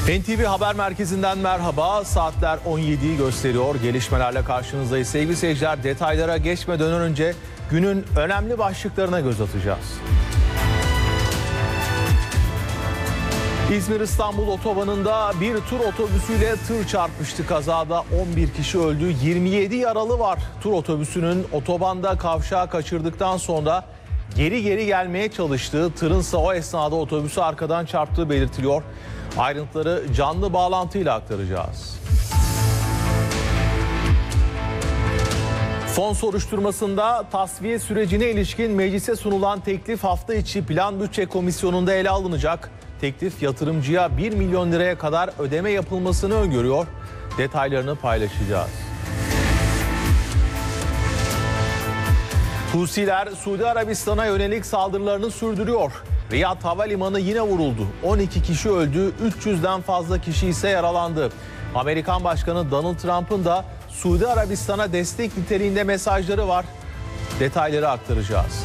NTV Haber Merkezi'nden merhaba. Saatler 17'yi gösteriyor. Gelişmelerle karşınızdayız. Sevgili seyirciler, detaylara geçmeden önce günün önemli başlıklarına göz atacağız. İzmir-İstanbul otobanında bir tur otobüsüyle tır çarpıştı. Kazada 11 kişi öldü, 27 yaralı var. Tur otobüsünün otobanda kavşağı kaçırdıktan sonra geri gelmeye çalıştığı tırınsa o esnada otobüsü arkadan çarptığı belirtiliyor. Ayrıntıları canlı bağlantıyla aktaracağız. Fon soruşturmasında tasfiye sürecine ilişkin meclise sunulan teklif hafta içi Plan Bütçe Komisyonu'nda ele alınacak. Teklif yatırımcıya 1 milyon liraya kadar ödeme yapılmasını öngörüyor. Detaylarını paylaşacağız. Husiler Suudi Arabistan'a yönelik saldırılarını sürdürüyor. Riyad Havalimanı yine vuruldu. 12 kişi öldü, 300'den fazla kişi ise yaralandı. Amerikan Başkanı Donald Trump'ın da Suudi Arabistan'a destek niteliğinde mesajları var. Detayları aktaracağız.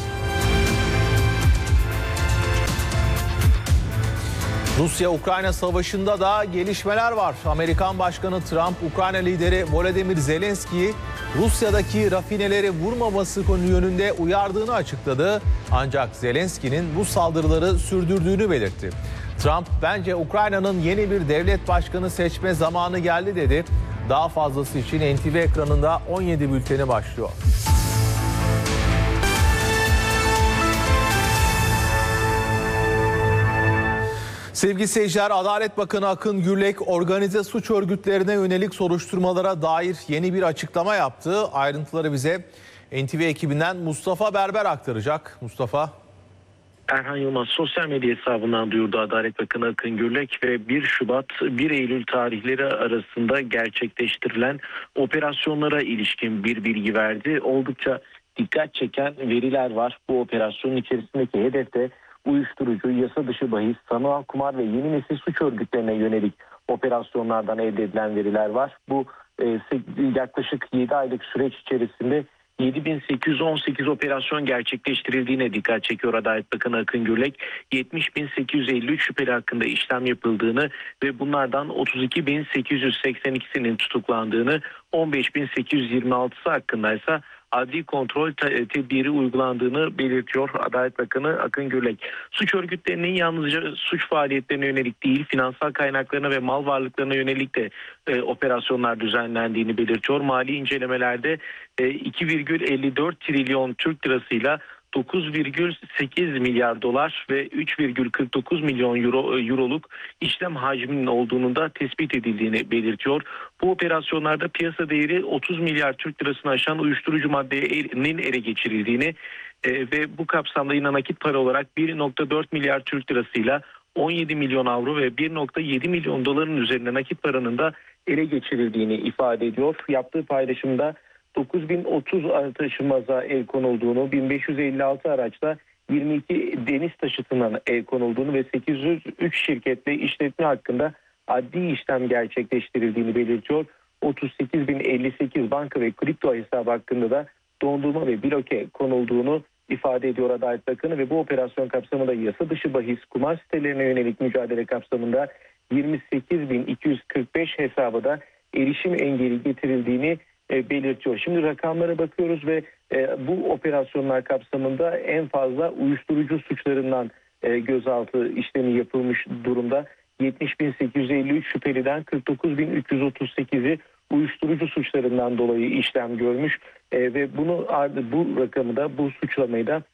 Rusya-Ukrayna savaşında da gelişmeler var. Amerikan Başkanı Trump, Ukrayna lideri Volodymyr Zelenski'yi Rusya'daki rafineleri vurmaması konu yönünde uyardığını açıkladı. Ancak Zelenski'nin bu saldırıları sürdürdüğünü belirtti. Trump, bence Ukrayna'nın yeni bir devlet başkanı seçme zamanı geldi dedi. Daha fazlası için NTV ekranında 17 bülteni başlıyor. Sevgili seyirciler, Adalet Bakanı Akın Gürlek organize suç örgütlerine yönelik soruşturmalara dair yeni bir açıklama yaptı. Ayrıntıları bize NTV ekibinden Mustafa Berber aktaracak. Mustafa. Erhan Yılmaz sosyal medya hesabından duyurdu Adalet Bakanı Akın Gürlek ve 1 Şubat 1 Eylül tarihleri arasında gerçekleştirilen operasyonlara ilişkin bir bilgi verdi. Oldukça dikkat çeken veriler var. Bu operasyonun içerisindeki hedefte uyuşturucu, yasa dışı bahis, sanal kumar ve yeni nesil suç örgütlerine yönelik operasyonlardan elde edilen veriler var. Bu yaklaşık 7 aylık süreç içerisinde 7.818 operasyon gerçekleştirildiğine dikkat çekiyor Adalet Bakanı Akın Gürlek. 70.853 şüpheli hakkında işlem yapıldığını ve bunlardan 32.882'sinin tutuklandığını, 15.826'sı hakkındaysa adli kontrol tedbiri uygulandığını belirtiyor Adalet Bakanı Akın Gürlek. Suç örgütlerinin yalnızca suç faaliyetlerine yönelik değil, finansal kaynaklarına ve mal varlıklarına yönelik de operasyonlar düzenlendiğini belirtiyor. Mali incelemelerde 2,54 trilyon Türk lirasıyla 9,8 milyar dolar ve 3,49 milyon euroluk işlem hacminin olduğunun da tespit edildiğini belirtiyor. Bu operasyonlarda piyasa değeri 30 milyar Türk lirasını aşan uyuşturucu maddenin ele geçirildiğini ve bu kapsamda yine nakit para olarak 1,4 milyar Türk lirasıyla 17 milyon avro ve 1,7 milyon doların üzerinde nakit paranın da ele geçirildiğini ifade ediyor. Yaptığı paylaşımda 9.030 taşımaza el konulduğunu, 1556 araçla 22 deniz taşıtına el konulduğunu ve 803 şirketle işletme hakkında adli işlem gerçekleştirildiğini belirtiyor. 38.058 banka ve kripto hesabı hakkında da dondurma ve bloke konulduğunu ifade ediyor Adalet Bakanı ve bu operasyon kapsamında yasa dışı bahis, kumar sitelerine yönelik mücadele kapsamında 28.245 hesaba da erişim engeli getirildiğini belirtiyor. Şimdi rakamlara bakıyoruz ve bu operasyonlar kapsamında en fazla uyuşturucu suçlarından gözaltı işlemi yapılmış durumda. 70.853 şüpheliden 49.338'i uyuşturucu suçlarından dolayı işlem görmüş ve bu rakamı da, bu suçlamayı da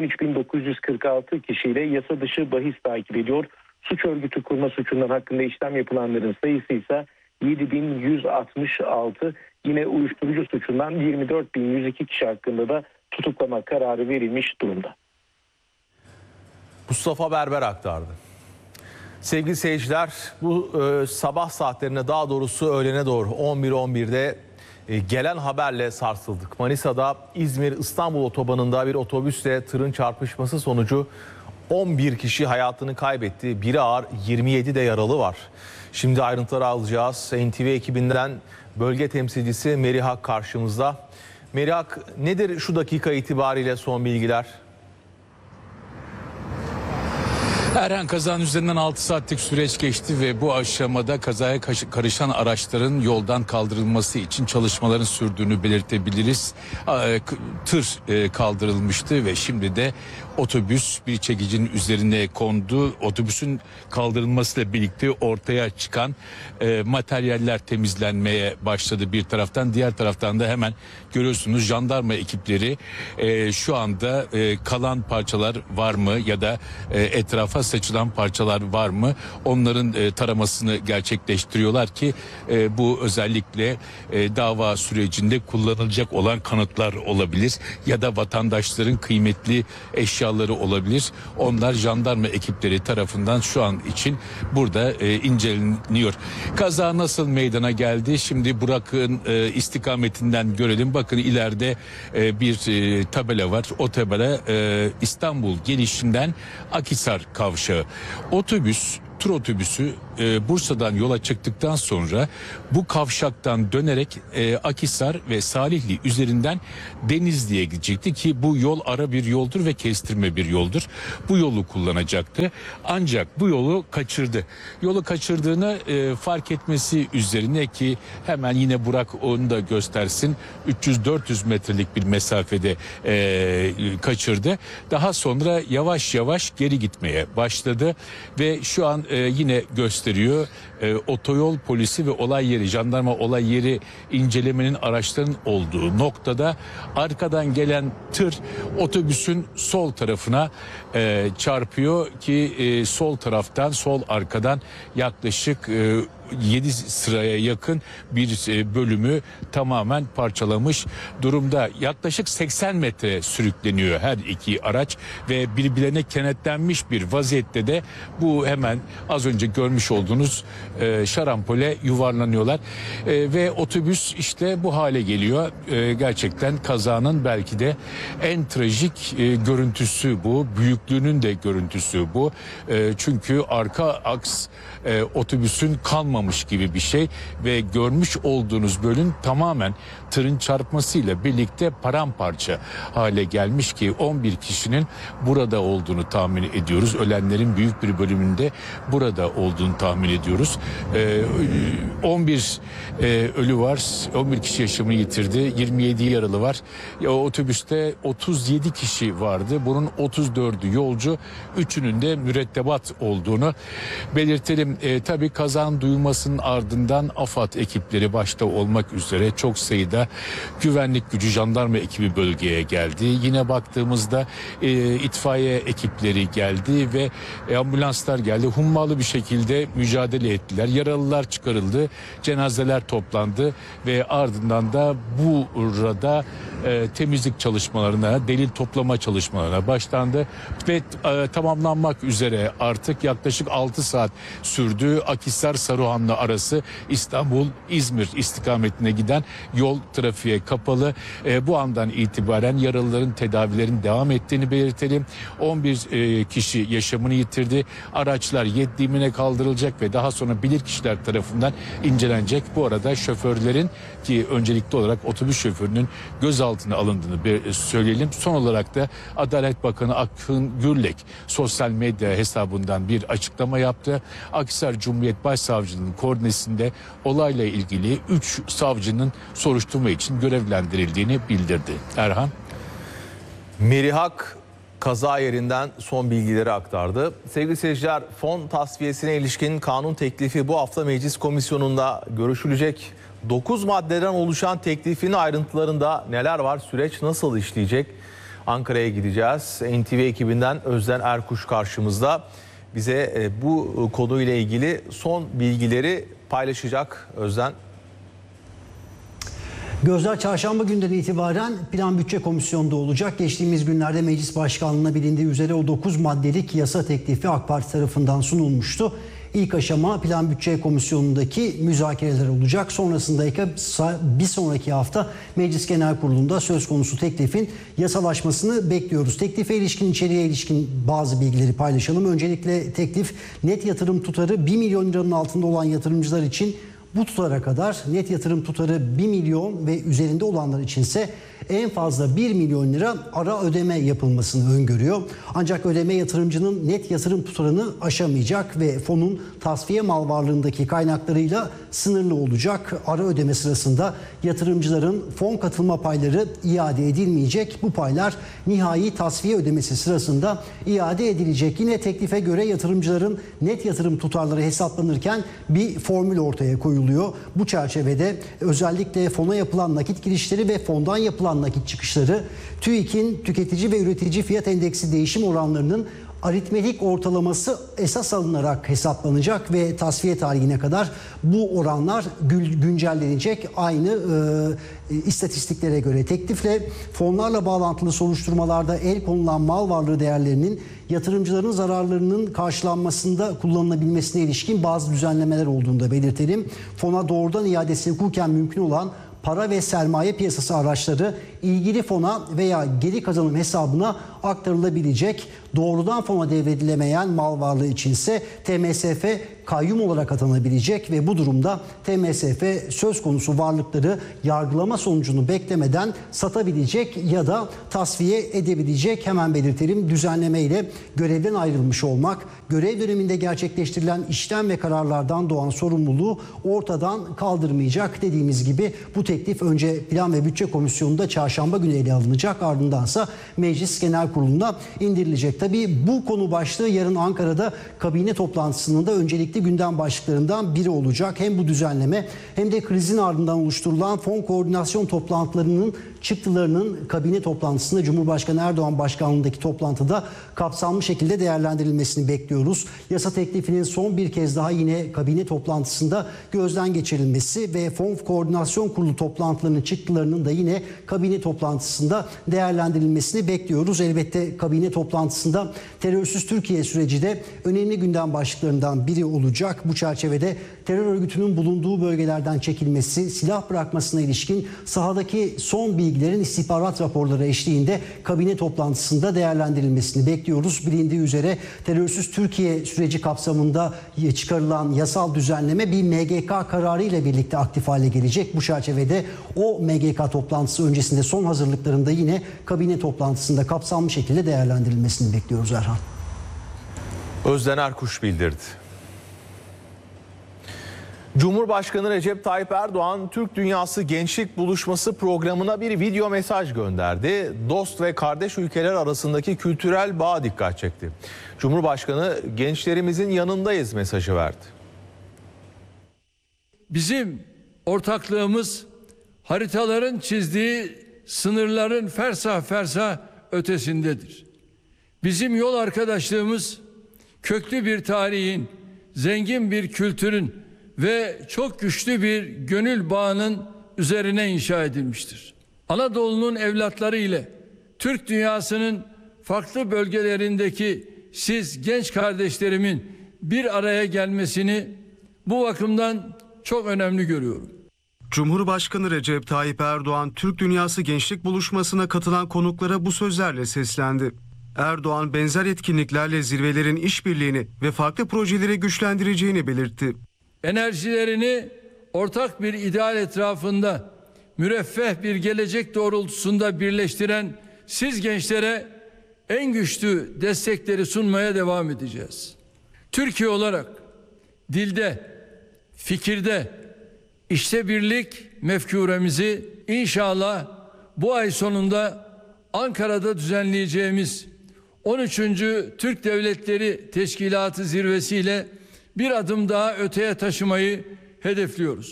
13.946 kişiyle yasa dışı bahis takip ediyor. Suç örgütü kurma suçundan hakkında işlem yapılanların sayısı ise 7.166. Yine uyuşturucu suçundan 24.102 kişi hakkında da tutuklama kararı verilmiş durumda. Mustafa Berber aktardı. Sevgili seyirciler, bu sabah saatlerine, daha doğrusu öğlene doğru 11.11'de gelen haberle sarsıldık. Manisa'da İzmir-İstanbul otobanında bir otobüsle tırın çarpışması sonucu 11 kişi hayatını kaybetti. Biri ağır, 27 de yaralı var. Şimdi ayrıntıları alacağız. NTV ekibinden bölge temsilcisi Merihak karşımızda. Merihak, nedir şu dakika itibariyle son bilgiler? Erhan, kazanın üzerinden 6 saatlik süreç geçti ve bu aşamada kazaya karışan araçların yoldan kaldırılması için çalışmaların sürdüğünü belirtebiliriz. Tır kaldırılmıştı ve şimdi de otobüs bir çekicinin üzerine kondu. Otobüsün kaldırılmasıyla birlikte ortaya çıkan materyaller temizlenmeye başladı bir taraftan. Diğer taraftan da hemen görüyorsunuz jandarma ekipleri şu anda kalan parçalar var mı ya da etrafa saçılan parçalar var mı? Onların taramasını gerçekleştiriyorlar ki bu özellikle dava sürecinde kullanılacak olan kanıtlar olabilir ya da vatandaşların kıymetli eşyaları olabilir. Onlar jandarma ekipleri tarafından şu an için burada inceleniyor. Kaza nasıl meydana geldi? Şimdi Burak'ın istikametinden görelim. Bakın ileride bir tabela var. O tabela İstanbul gelişinden Akhisar kavşağı. Tur otobüsü Bursa'dan yola çıktıktan sonra bu kavşaktan dönerek Akhisar ve Salihli üzerinden Denizli'ye gidecekti ki bu yol ara bir yoldur ve kestirme bir yoldur. Bu yolu kullanacaktı. Ancak bu yolu kaçırdı. Yolu kaçırdığını fark etmesi üzerine ki hemen yine Burak onu da göstersin. 300-400 metrelik bir mesafede kaçırdı. Daha sonra yavaş yavaş geri gitmeye başladı ve şu an yine gösteriyor. Otoyol polisi ve olay yeri, jandarma olay yeri incelemenin araçların olduğu noktada arkadan gelen tır otobüsün sol tarafına çarpıyor ki sol taraftan, sol arkadan yaklaşık 7 sıraya yakın bir bölümü tamamen parçalamış durumda. Yaklaşık 80 metre sürükleniyor her iki araç ve birbirlerine kenetlenmiş bir vaziyette de bu hemen az önce görmüş olduğunuz şarampole yuvarlanıyorlar. Ve otobüs işte bu hale geliyor. Gerçekten kazanın belki de en trajik görüntüsü bu. Büyüklüğünün de görüntüsü bu. Çünkü arka aks otobüsün kalmamış gibi bir şey ve görmüş olduğunuz bölüm tamamen tırın çarpmasıyla birlikte paramparça hale gelmiş ki 11 kişinin burada olduğunu tahmin ediyoruz. Ölenlerin büyük bir bölümünde burada olduğunu tahmin ediyoruz. 11 ölü var. 11 kişi yaşamını yitirdi. 27 yaralı var. Otobüste 37 kişi vardı. Bunun 34'ü yolcu, 3'ünün de mürettebat olduğunu belirtelim. Tabii kazanın duyulmasının ardından AFAD ekipleri başta olmak üzere çok sayıda güvenlik gücü, jandarma ekibi bölgeye geldi. Yine baktığımızda itfaiye ekipleri geldi ve ambulanslar geldi. Hummalı bir şekilde mücadele ettiler. Yaralılar çıkarıldı. Cenazeler toplandı ve ardından da burada temizlik çalışmalarına, delil toplama çalışmalarına başlandı ve tamamlanmak üzere artık yaklaşık 6 saat sürdü. Akhisar-Saruhanlı arası İstanbul-İzmir istikametine giden yol trafiğe kapalı. Bu andan itibaren yaralıların tedavilerin devam ettiğini belirtelim. 11 kişi yaşamını yitirdi. Araçlar Yedlimine kaldırılacak ve daha sonra bilirkişiler tarafından incelenecek. Bu arada şoförlerin ki öncelikli olarak otobüs şoförünün gözaltına alındığını söyleyelim. Son olarak da Adalet Bakanı Akın Gürlek sosyal medya hesabından bir açıklama yaptı. Akhisar Cumhuriyet Başsavcılığı'nın koordinesinde olayla ilgili 3 savcının soruşturma için görevlendirildiğini bildirdi. Erhan. Merihak kaza yerinden son bilgileri aktardı. Sevgili seyirciler, fon tasfiyesine ilişkin kanun teklifi bu hafta meclis komisyonunda görüşülecek. 9 maddeden oluşan teklifin ayrıntılarında neler var? Süreç nasıl işleyecek? Ankara'ya gideceğiz. NTV ekibinden Özden Erkuş karşımızda. Bize bu konuyla ilgili son bilgileri paylaşacak. Özden. Gözler çarşamba günden itibaren Plan Bütçe Komisyonu'nda olacak. Geçtiğimiz günlerde Meclis Başkanlığı'na bilindiği üzere o 9 maddelik yasa teklifi AK Parti tarafından sunulmuştu. İlk aşama Plan Bütçe Komisyonu'ndaki müzakereler olacak. Sonrasında bir sonraki hafta Meclis Genel Kurulu'nda söz konusu teklifin yasalaşmasını bekliyoruz. Teklife ilişkin, içeriğe ilişkin bazı bilgileri paylaşalım. Öncelikle teklif net yatırım tutarı 1 milyon liranın altında olan yatırımcılar için bu tutara kadar, net yatırım tutarı 1 milyon ve üzerinde olanlar içinse en fazla 1 milyon lira ara ödeme yapılmasını öngörüyor. Ancak ödeme yatırımcının net yatırım tutarını aşamayacak ve fonun tasfiye mal varlığındaki kaynaklarıyla sınırlı olacak. Ara ödeme sırasında yatırımcıların fon katılma payları iade edilmeyecek. Bu paylar nihai tasfiye ödemesi sırasında iade edilecek. Yine teklife göre yatırımcıların net yatırım tutarları hesaplanırken bir formül ortaya koyuluyor. Bu çerçevede özellikle fona yapılan nakit girişleri ve fondan yapılan nakit çıkışları TÜİK'in tüketici ve üretici fiyat endeksi değişim oranlarının aritmetik ortalaması esas alınarak hesaplanacak ve tasfiye tarihine kadar bu oranlar güncellenecek aynı istatistiklere göre. Teklifle fonlarla bağlantılı soruşturmalarda el konulan mal varlığı değerlerinin yatırımcıların zararlarının karşılanmasında kullanılabilmesine ilişkin bazı düzenlemeler olduğunu da belirtelim. Fona doğrudan iadesi hukuken mümkün olan para ve sermaye piyasası araçları ilgili fona veya geri kazanım hesabına aktarılabilecek. Doğrudan fona devredilemeyen mal varlığı içinse TMSF kayyum olarak atanabilecek ve bu durumda TMSF söz konusu varlıkları yargılama sonucunu beklemeden satabilecek ya da tasfiye edebilecek. Hemen belirtelim, düzenleme ile görevden ayrılmış olmak, görev döneminde gerçekleştirilen işlem ve kararlardan doğan sorumluluğu ortadan kaldırmayacak. Dediğimiz gibi bu teklif önce Plan ve Bütçe Komisyonu'nda çarşamba günü ele alınacak, ardındansa Meclis Genel Kurulu'na indirilecek. Tabii bu konu başlığı yarın Ankara'da kabine toplantısının da öncelikli gündem başlıklarından biri olacak. Hem bu düzenleme hem de krizin ardından oluşturulan fon koordinasyon toplantılarının çıktılarının kabine toplantısında Cumhurbaşkanı Erdoğan başkanlığındaki toplantıda kapsamlı şekilde değerlendirilmesini bekliyoruz. Yasa teklifinin son bir kez daha yine kabine toplantısında gözden geçirilmesi ve fon koordinasyon kurulu toplantılarının çıktılarının da yine kabine toplantısında değerlendirilmesini bekliyoruz. Elbette kabine toplantısında terörsüz Türkiye süreci de önemli gündem başlıklarından biri olacak. Bu çerçevede terör örgütünün bulunduğu bölgelerden çekilmesi, silah bırakmasına ilişkin sahadaki son bilgilerin istihbarat raporları eşliğinde kabine toplantısında değerlendirilmesini bekliyoruz. Bilindiği üzere terörsüz Türkiye süreci kapsamında çıkarılan yasal düzenleme bir MGK kararı ile birlikte aktif hale gelecek. Bu çerçevede o MGK toplantısı öncesinde son hazırlıklarında yine kabine toplantısında kapsamlı şekilde değerlendirilmesini bekliyoruz Erhan. Özden Erkuş bildirdi. Cumhurbaşkanı Recep Tayyip Erdoğan, Türk Dünyası Gençlik Buluşması programına bir video mesaj gönderdi. Dost ve kardeş ülkeler arasındaki kültürel bağa dikkat çekti. Cumhurbaşkanı, gençlerimizin yanındayız mesajı verdi. Bizim ortaklığımız haritaların çizdiği sınırların fersah fersah ötesindedir. Bizim yol arkadaşlığımız köklü bir tarihin, zengin bir kültürün ve çok güçlü bir gönül bağının üzerine inşa edilmiştir. Anadolu'nun evlatları ile Türk dünyasının farklı bölgelerindeki siz genç kardeşlerimin bir araya gelmesini bu bakımdan çok önemli görüyorum. Cumhurbaşkanı Recep Tayyip Erdoğan, Türk Dünyası Gençlik Buluşması'na katılan konuklara bu sözlerle seslendi. Erdoğan, benzer etkinliklerle zirvelerin işbirliğini ve farklı projeleri güçlendireceğini belirtti. Enerjilerini ortak bir ideal etrafında müreffeh bir gelecek doğrultusunda birleştiren siz gençlere en güçlü destekleri sunmaya devam edeceğiz. Türkiye olarak dilde, fikirde, işte birlik mefkuremizi inşallah bu ay sonunda Ankara'da düzenleyeceğimiz 13. Türk Devletleri Teşkilatı zirvesiyle bir adım daha öteye taşımayı hedefliyoruz.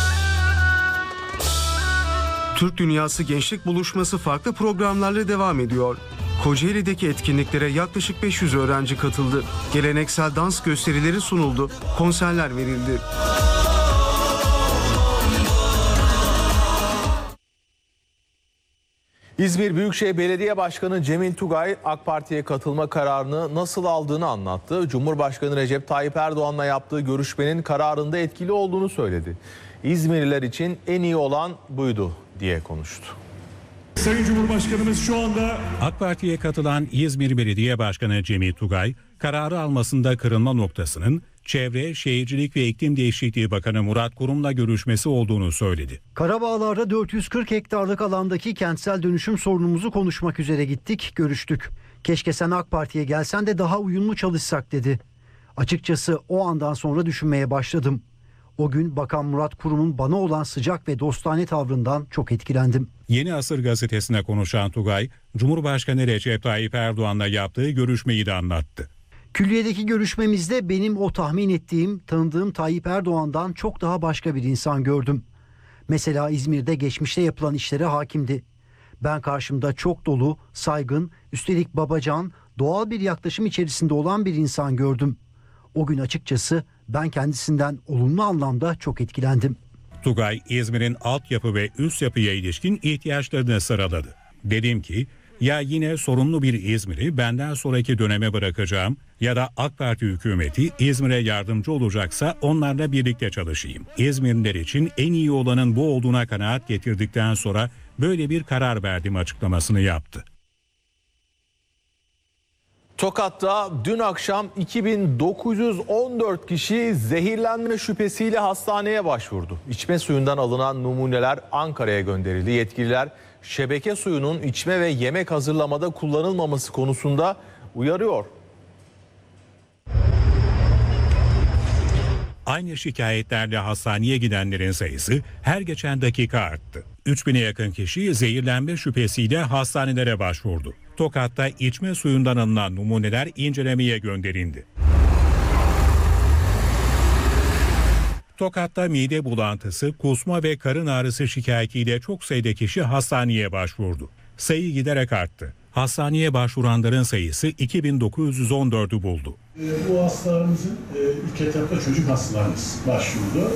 Türk Dünyası Gençlik Buluşması farklı programlarla devam ediyor. Kocaeli'deki etkinliklere yaklaşık 500 öğrenci katıldı. Geleneksel dans gösterileri sunuldu, konserler verildi. İzmir Büyükşehir Belediye Başkanı Cemil Tugay, AK Parti'ye katılma kararını nasıl aldığını anlattı. Cumhurbaşkanı Recep Tayyip Erdoğan'la yaptığı görüşmenin kararında etkili olduğunu söyledi. İzmirliler için en iyi olan buydu diye konuştu. Sayın Cumhurbaşkanımız şu anda AK Parti'ye katılan İzmir Belediye Başkanı Cemil Tugay, kararı almasında kırılma noktasının Çevre, Şehircilik ve İklim Değişikliği Bakanı Murat Kurum'la görüşmesi olduğunu söyledi. Karabağlar'da 440 hektarlık alandaki kentsel dönüşüm sorunumuzu konuşmak üzere gittik, görüştük. Keşke sen AK Parti'ye gelsen de daha uyumlu çalışsak dedi. Açıkçası o andan sonra düşünmeye başladım. O gün Bakan Murat Kurum'un bana olan sıcak ve dostane tavrından çok etkilendim. Yeni Asır gazetesine konuşan Tugay, Cumhurbaşkanı Recep Tayyip Erdoğan'la yaptığı görüşmeyi de anlattı. Külliyedeki görüşmemizde benim o tahmin ettiğim, tanıdığım Tayyip Erdoğan'dan çok daha başka bir insan gördüm. Mesela İzmir'de geçmişte yapılan işlere hakimdi. Ben karşımda çok dolu, saygın, üstelik babacan, doğal bir yaklaşım içerisinde olan bir insan gördüm. O gün açıkçası ben kendisinden olumlu anlamda çok etkilendim. Tugay, İzmir'in altyapı ve üst yapıya ilişkin ihtiyaçlarını sıraladı. Dedim ki, ya yine sorumlu bir İzmir'i benden sonraki döneme bırakacağım ya da AK Parti hükümeti İzmir'e yardımcı olacaksa onlarla birlikte çalışayım. İzmirliler için en iyi olanın bu olduğuna kanaat getirdikten sonra böyle bir karar verdim açıklamasını yaptı. Tokat'ta dün akşam 2914 kişi zehirlenme şüphesiyle hastaneye başvurdu. İçme suyundan alınan numuneler Ankara'ya gönderildi. Yetkililer şebeke suyunun içme ve yemek hazırlamada kullanılmaması konusunda uyarıyor. Aynı şikayetlerle hastaneye gidenlerin sayısı her geçen dakika arttı. 3000'e yakın kişi zehirlenme şüphesiyle hastanelere başvurdu. Tokat'ta içme suyundan alınan numuneler incelemeye gönderildi. Tokat'ta mide bulantısı, kusma ve karın ağrısı şikayetiyle çok sayıda kişi hastaneye başvurdu. Sayı giderek arttı. Hastaneye başvuranların sayısı 2914'ü buldu. Bu hastalarımızın ilk etapta çocuk hastalarımız başvurdu.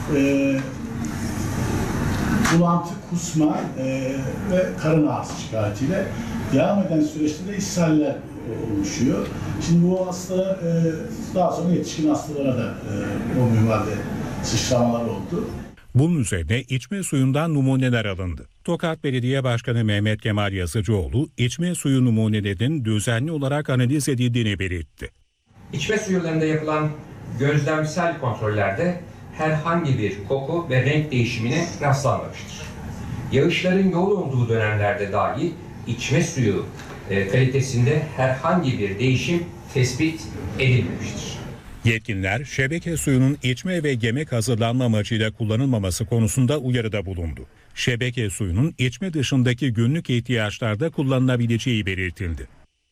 Bulantı, kusma ve karın ağrısı şikayetiyle devam eden süreçte de ishaller oluşuyor. Şimdi bu hastalar daha sonra yetişkin hastalara da o minvalde sıçramalar oldu. Bunun üzerine içme suyundan numuneler alındı. Tokat Belediye Başkanı Mehmet Kemal Yazıcıoğlu, içme suyu numunelerinin düzenli olarak analiz edildiğini belirtti. İçme suyularında yapılan gözlemsel kontrollerde herhangi bir koku ve renk değişimine rastlanmamıştır. Yağışların yoğun olduğu dönemlerde dahi içme suyu kalitesinde herhangi bir değişim tespit edilmemiştir. Yetkililer şebeke suyunun içme ve yemek hazırlanma amacıyla kullanılmaması konusunda uyarıda bulundu. Şebeke suyunun içme dışındaki günlük ihtiyaçlarda kullanılabileceği belirtildi.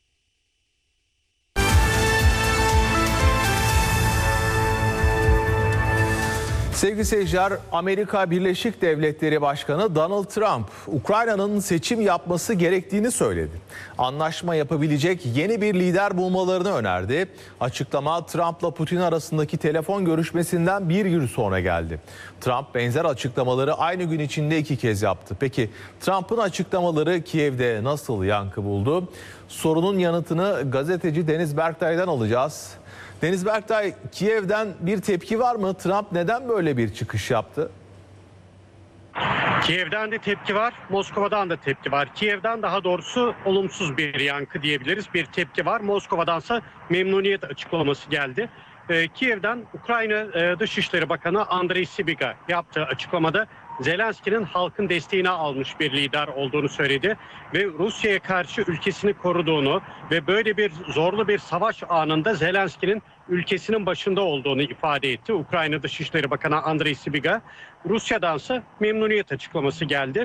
Sevgili seyirciler, Amerika Birleşik Devletleri Başkanı Donald Trump, Ukrayna'nın seçim yapması gerektiğini söyledi. Anlaşma yapabilecek yeni bir lider bulmalarını önerdi. Açıklama Trump'la Putin arasındaki telefon görüşmesinden bir gün sonra geldi. Trump benzer açıklamaları aynı gün içinde 2 kez yaptı. Peki Trump'ın açıklamaları Kiev'de nasıl yankı buldu? Sorunun yanıtını gazeteci Deniz Berktay'dan alacağız. Deniz Berktay, Kiev'den bir tepki var mı? Trump neden böyle bir çıkış yaptı? Kiev'den de tepki var, Moskova'dan da tepki var. Kiev'den daha doğrusu olumsuz bir yankı diyebiliriz. Bir tepki var. Moskova'dansa memnuniyet açıklaması geldi. Kiev'den Ukrayna Dışişleri Bakanı Andrei Sybiga yaptığı açıklamada Zelenski'nin halkın desteğini almış bir lider olduğunu söyledi ve Rusya'ya karşı ülkesini koruduğunu ve böyle bir zorlu bir savaş anında Zelenski'nin ülkesinin başında olduğunu ifade etti. Ukrayna Dışişleri Bakanı Andrei Sybiga. Rusya'dansa memnuniyet açıklaması geldi.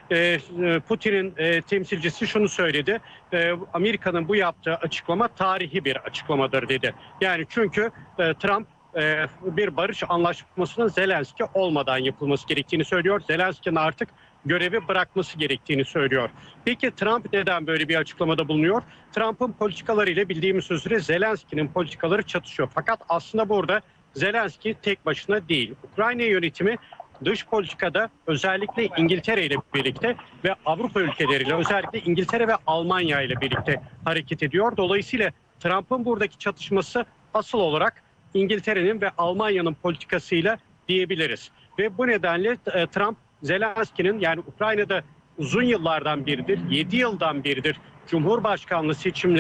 Putin'in temsilcisi şunu söyledi. Amerika'nın bu yaptığı açıklama tarihi bir açıklamadır dedi. Yani çünkü Trump bir barış anlaşmasının Zelenski olmadan yapılması gerektiğini söylüyor. Zelenski'nin artık görevi bırakması gerektiğini söylüyor. Peki Trump neden böyle bir açıklamada bulunuyor? Trump'ın politikalarıyla bildiğimiz üzere Zelenski'nin politikaları çatışıyor. Fakat aslında burada Zelenski tek başına değil. Ukrayna yönetimi dış politikada özellikle İngiltere ile birlikte ve Avrupa ülkeleriyle özellikle İngiltere ve Almanya ile birlikte hareket ediyor. Dolayısıyla Trump'ın buradaki çatışması asıl olarak İngiltere'nin ve Almanya'nın politikasıyla diyebiliriz. Ve bu nedenle Trump, Zelenski'nin yani Ukrayna'da uzun yıllardan biridir, 7 yıldan biridir Cumhurbaşkanlığı seçimleri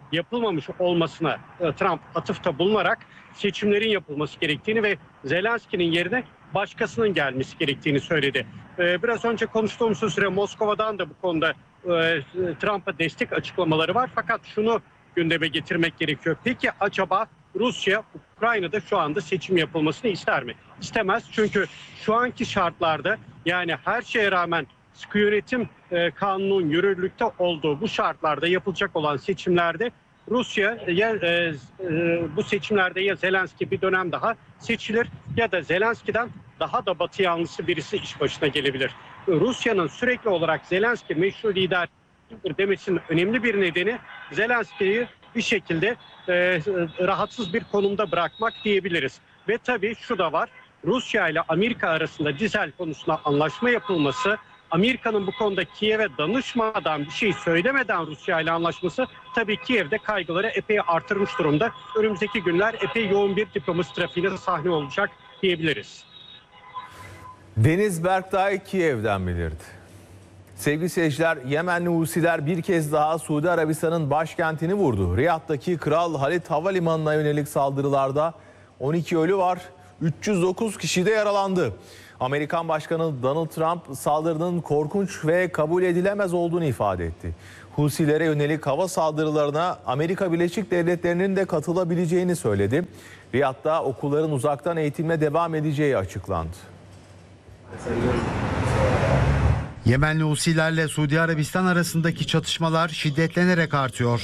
yapılmamış olmasına Trump atıfta bulunarak seçimlerin yapılması gerektiğini ve Zelenski'nin yerine başkasının gelmesi gerektiğini söyledi. Biraz önce konuştuğumuz üzere Moskova'dan da bu konuda Trump'a destek açıklamaları var. Fakat şunu gündeme getirmek gerekiyor. Peki acaba Rusya Ukrayna'da şu anda seçim yapılmasını ister mi? İstemez, çünkü şu anki şartlarda, yani her şeye rağmen sıkı yönetim kanunun yürürlükte olduğu bu şartlarda yapılacak olan seçimlerde Rusya bu seçimlerde ya Zelenski bir dönem daha seçilir ya da Zelenski'den daha da batı yanlısı birisi iş başına gelebilir. Rusya'nın sürekli olarak Zelenski meşru lider demesinin önemli bir nedeni Zelenski'yi bir şekilde rahatsız bir konumda bırakmak diyebiliriz. Ve tabii şu da var, Rusya ile Amerika arasında dizel konusunda anlaşma yapılması, Amerika'nın bu konuda Kiev'e danışmadan, bir şey söylemeden Rusya ile anlaşması tabii Kiev'de kaygıları epey artırmış durumda. Önümüzdeki günler epey yoğun bir diplomasi trafiğine sahne olacak diyebiliriz. Deniz Berktay Kiev'den bildirdi. Sevgili seyirciler, Yemenli Husiler bir kez daha Suudi Arabistan'ın başkentini vurdu. Riyad'daki Kral Halid Havalimanı'na yönelik saldırılarda 12 ölü var, 309 kişi de yaralandı. Amerikan Başkanı Donald Trump saldırının korkunç ve kabul edilemez olduğunu ifade etti. Husilere yönelik hava saldırılarına Amerika Birleşik Devletleri'nin de katılabileceğini söyledi. Riyad'da okulların uzaktan eğitimle devam edeceği açıklandı. Yemenli Husilerle Suudi Arabistan arasındaki çatışmalar şiddetlenerek artıyor.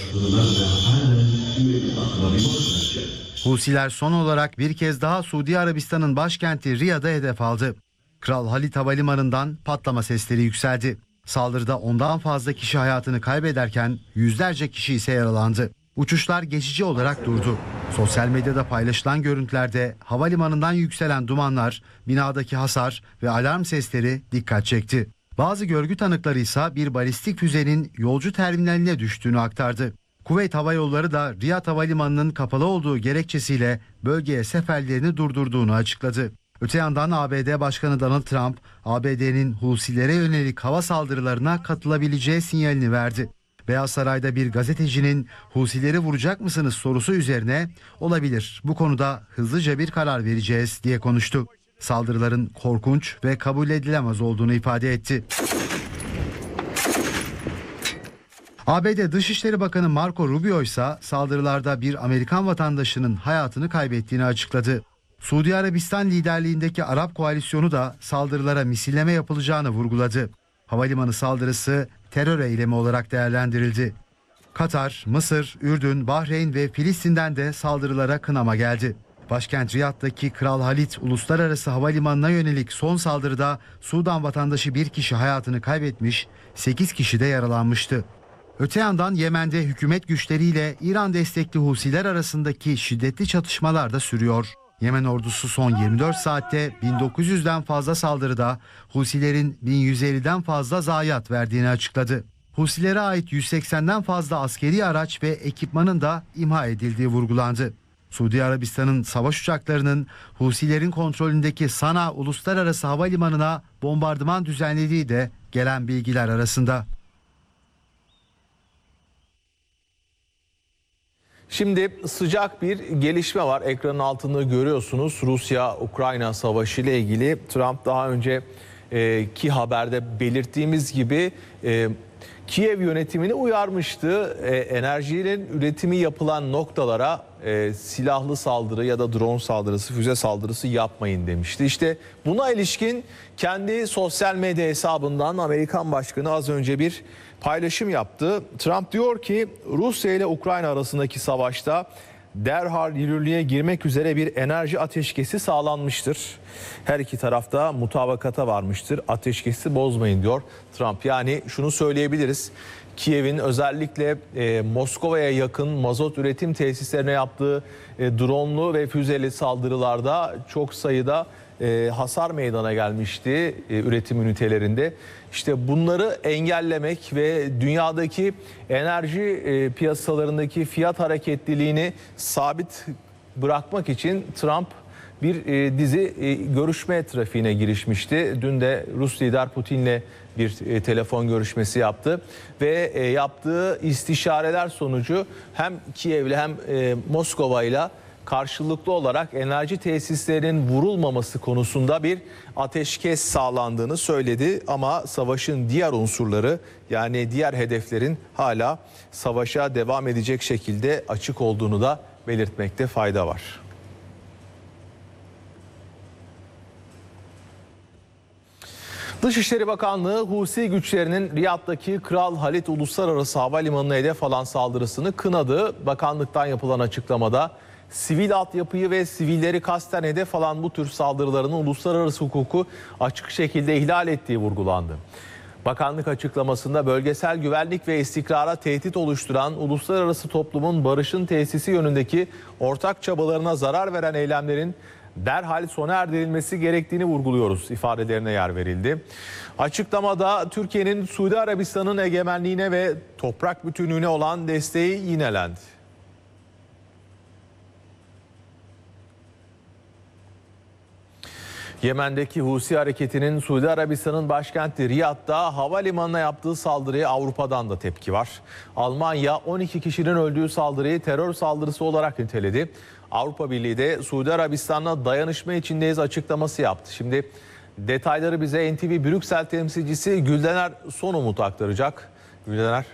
Husiler son olarak bir kez daha Suudi Arabistan'ın başkenti Riyad'a hedef aldı. Kral Halid Havalimanı'ndan patlama sesleri yükseldi. Saldırıda ondan fazla kişi hayatını kaybederken yüzlerce kişi ise yaralandı. Uçuşlar geçici olarak durdu. Sosyal medyada paylaşılan görüntülerde havalimanından yükselen dumanlar, binadaki hasar ve alarm sesleri dikkat çekti. Bazı görgü tanıkları ise bir balistik füzenin yolcu terminaline düştüğünü aktardı. Kuveyt Hava Yolları da Riyad Havalimanı'nın kapalı olduğu gerekçesiyle bölgeye seferlerini durdurduğunu açıkladı. Öte yandan ABD Başkanı Donald Trump, ABD'nin Husilere yönelik hava saldırılarına katılabileceği sinyalini verdi. Beyaz Saray'da bir gazetecinin Husileri vuracak mısınız sorusu üzerine olabilir, bu konuda hızlıca bir karar vereceğiz diye konuştu. Saldırıların korkunç ve kabul edilemez olduğunu ifade etti. ABD Dışişleri Bakanı Marco Rubio ise saldırılarda bir Amerikan vatandaşının hayatını kaybettiğini açıkladı. Suudi Arabistan liderliğindeki Arap koalisyonu da saldırılara misilleme yapılacağını vurguladı. Havalimanı saldırısı terör eylemi olarak değerlendirildi. Katar, Mısır, Ürdün, Bahreyn ve Filistin'den de saldırılara kınama geldi. Başkent Riyad'daki Kral Halid Uluslararası Havalimanı'na yönelik son saldırıda Sudan vatandaşı bir kişi hayatını kaybetmiş, 8 kişi de yaralanmıştı. Öte yandan Yemen'de hükümet güçleriyle İran destekli Husiler arasındaki şiddetli çatışmalar da sürüyor. Yemen ordusu son 24 saatte 1900'den fazla saldırıda Husilerin 1150'den fazla zayiat verdiğini açıkladı. Husilere ait 180'den fazla askeri araç ve ekipmanın da imha edildiği vurgulandı. Suudi Arabistan'ın savaş uçaklarının Husilerin kontrolündeki Sana Uluslararası Havalimanı'na bombardıman düzenlediği de gelen bilgiler arasında. Şimdi sıcak bir gelişme var. Ekranın altında görüyorsunuz. Rusya-Ukrayna savaşı ile ilgili Trump daha önce ki haberde belirttiğimiz gibi Kiev yönetimini uyarmıştı. Enerjinin üretimi yapılan noktalara silahlı saldırı ya da drone saldırısı, füze saldırısı yapmayın demişti. İşte buna ilişkin kendi sosyal medya hesabından Amerikan Başkanı az önce bir paylaşım yaptı. Trump diyor ki Rusya ile Ukrayna arasındaki savaşta derhal yürürlüğe girmek üzere bir enerji ateşkesi sağlanmıştır. Her iki tarafta mutabakata varmıştır. Ateşkesi bozmayın diyor Trump. Yani şunu söyleyebiliriz. Kiev'in özellikle Moskova'ya yakın mazot üretim tesislerine yaptığı dronlu ve füzeli saldırılarda çok sayıda hasar meydana gelmişti üretim ünitelerinde. İşte bunları engellemek ve dünyadaki enerji piyasalarındaki fiyat hareketliliğini sabit bırakmak için Trump bir dizi görüşme trafiğine girişmişti. Dün de Rus lider Putin'le bir telefon görüşmesi yaptı ve yaptığı istişareler sonucu hem Kiev'le hem Moskova'yla karşılıklı olarak enerji tesislerinin vurulmaması konusunda bir ateşkes sağlandığını söyledi. Ama savaşın diğer unsurları, yani diğer hedeflerin hala savaşa devam edecek şekilde açık olduğunu da belirtmekte fayda var. Dışişleri Bakanlığı, Husi güçlerinin Riyad'daki Kral Halid Uluslararası Havalimanı'na hedef alan saldırısını kınadı. Bakanlıktan yapılan açıklamada sivil altyapıyı ve sivilleri kasten hedef alan bu tür saldırıların uluslararası hukuku açık şekilde ihlal ettiği vurgulandı. Bakanlık açıklamasında bölgesel güvenlik ve istikrara tehdit oluşturan uluslararası toplumun barışın tesisi yönündeki ortak çabalarına zarar veren eylemlerin derhal sona erdirilmesi gerektiğini vurguluyoruz ifadelerine yer verildi. Açıklamada Türkiye'nin Suudi Arabistan'ın egemenliğine ve toprak bütünlüğüne olan desteği yinelendi. Yemen'deki Husi hareketinin Suudi Arabistan'ın başkenti Riyad'da havalimanına yaptığı saldırıya Avrupa'dan da tepki var. Almanya 12 kişinin öldüğü saldırıyı terör saldırısı olarak niteledi. Avrupa Birliği de Suudi Arabistan'la dayanışma içindeyiz açıklaması yaptı. Şimdi detayları bize NTV Brüksel temsilcisi Güldener Sonumut aktaracak. Güldener.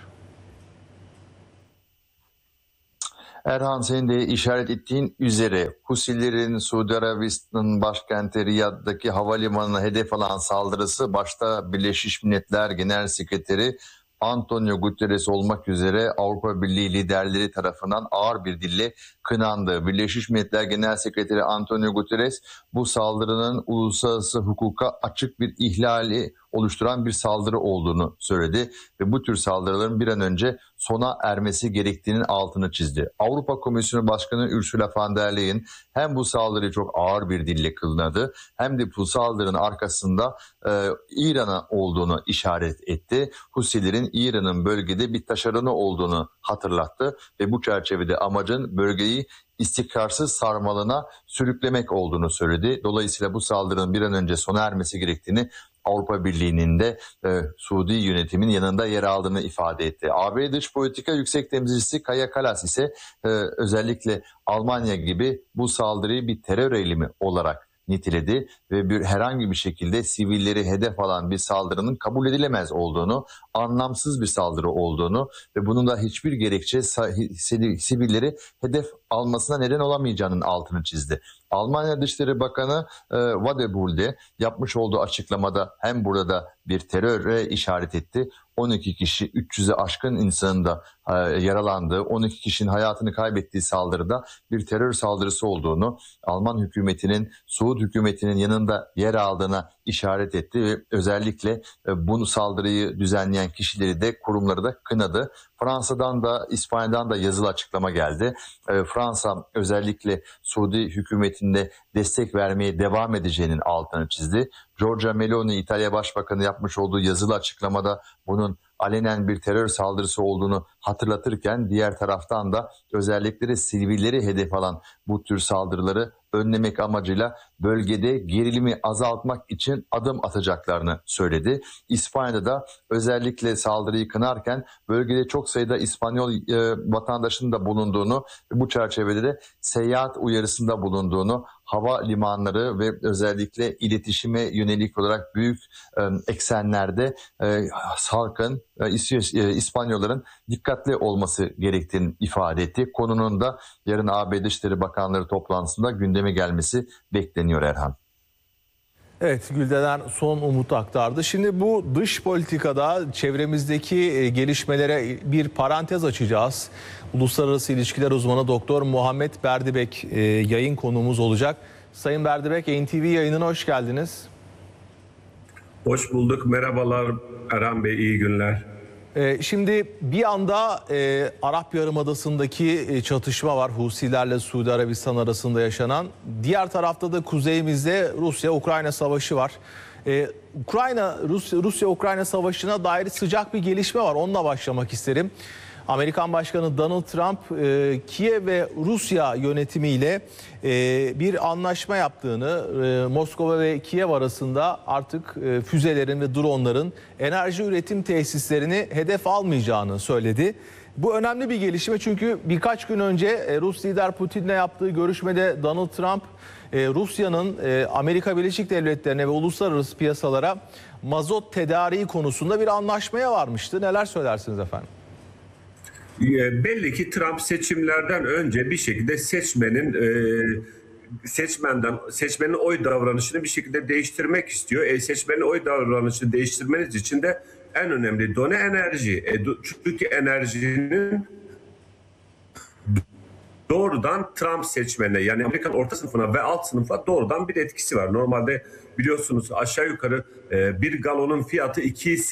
Erhan, senin de işaret ettiğin üzere Husilerin Suudi Arabistan'ın başkenti Riyad'daki havalimanına hedef alan saldırısı başta Birleşmiş Milletler Genel Sekreteri Antonio Guterres olmak üzere Avrupa Birliği liderleri tarafından ağır bir dille kınandı. Birleşmiş Milletler Genel Sekreteri Antonio Guterres bu saldırının uluslararası hukuka açık bir ihlali oluşturan bir saldırı olduğunu söyledi ve bu tür saldırıların bir an önce sona ermesi gerektiğinin altını çizdi. Avrupa Komisyonu Başkanı Ursula von der Leyen hem bu saldırıyı çok ağır bir dille kınadı hem de bu saldırının arkasında İran'a olduğunu işaret etti. Husilerin İran'ın bölgede bir taşeronu olduğunu hatırlattı ve bu çerçevede amacın bölgeyi istikrarsız sarmalına sürüklemek olduğunu söyledi. Dolayısıyla bu saldırının bir an önce sona ermesi gerektiğini Avrupa Birliği'nin de Suudi yönetimin yanında yer aldığını ifade etti. AB Dış Politika Yüksek Temsilcisi Kaja Kallas ise özellikle Almanya gibi bu saldırıyı bir terör eylemi olarak niteledi ve herhangi bir şekilde sivilleri hedef alan bir saldırının kabul edilemez olduğunu, anlamsız bir saldırı olduğunu ve bunun da hiçbir gerekçe sivilleri hedef almasına neden olamayacağının altını çizdi. Almanya Dışişleri Bakanı Wadebull'de yapmış olduğu açıklamada hem burada bir teröre işaret etti. 12 kişi 300'e aşkın insanın da yaralandığı, 12 kişinin hayatını kaybettiği saldırıda bir terör saldırısı olduğunu, Alman hükümetinin Suud hükümetinin yanında yer aldığına işaret etti ve özellikle bunu saldırıyı düzenleyen kişileri de kurumları da kınadı. Fransa'dan da İspanya'dan da yazılı açıklama geldi. Fransa özellikle Suudi hükümetinde destek vermeye devam edeceğinin altını çizdi. Giorgia Meloni İtalya Başbakanı yapmış olduğu yazılı açıklamada bunun alenen bir terör saldırısı olduğunu hatırlatırken diğer taraftan da özellikle sivilleri hedef alan bu tür saldırıları önlemek amacıyla bölgede gerilimi azaltmak için adım atacaklarını söyledi. İspanya'da da özellikle saldırıyı kınarken bölgede çok sayıda İspanyol vatandaşının da bulunduğunu ve bu çerçevede de seyahat uyarısında bulunduğunu, hava limanları ve özellikle iletişime yönelik olarak büyük eksenlerde halkın, İspanyolların dikkatli olması gerektiğini ifade etti. Konunun da yarın AB Dışişleri Bakanları toplantısında gündeme gelmesi bekleniyor Erhan. Evet, Güldener son umut aktardı. Şimdi bu dış politikada çevremizdeki gelişmelere bir parantez açacağız. Uluslararası İlişkiler uzmanı Doktor Muhammed Berdibek yayın konuğumuz olacak. Sayın Berdibek, NTV yayınına hoş geldiniz. Hoş bulduk. Merhabalar Erhan Bey, iyi günler. Şimdi bir anda Arap Yarımadası'ndaki çatışma var. Husilerle Suudi Arabistan arasında yaşanan. Diğer tarafta da kuzeyimizde Rusya-Ukrayna savaşı var. Rusya-Ukrayna savaşına dair sıcak bir gelişme var. Onunla başlamak isterim. Amerikan Başkanı Donald Trump Kiev ve Rusya yönetimiyle bir anlaşma yaptığını, Moskova ve Kiev arasında artık füzelerin ve dronların enerji üretim tesislerini hedef almayacağını söyledi. Bu önemli bir gelişme çünkü birkaç gün önce Rus lider Putin'le yaptığı görüşmede Donald Trump Rusya'nın Amerika Birleşik Devletleri'ne ve uluslararası piyasalara mazot tedariği konusunda bir anlaşmaya varmıştı. Neler söylersiniz efendim? Belli ki Trump seçimlerden önce bir şekilde seçmenin oy davranışını bir şekilde değiştirmek istiyor. Seçmenin oy davranışını değiştirmeniz için de en önemli done enerji. Çünkü enerjinin doğrudan Trump seçmenine, yani Amerikan orta sınıfına ve alt sınıfa doğrudan bir etkisi var. Normalde biliyorsunuz aşağı yukarı bir galonun fiyatı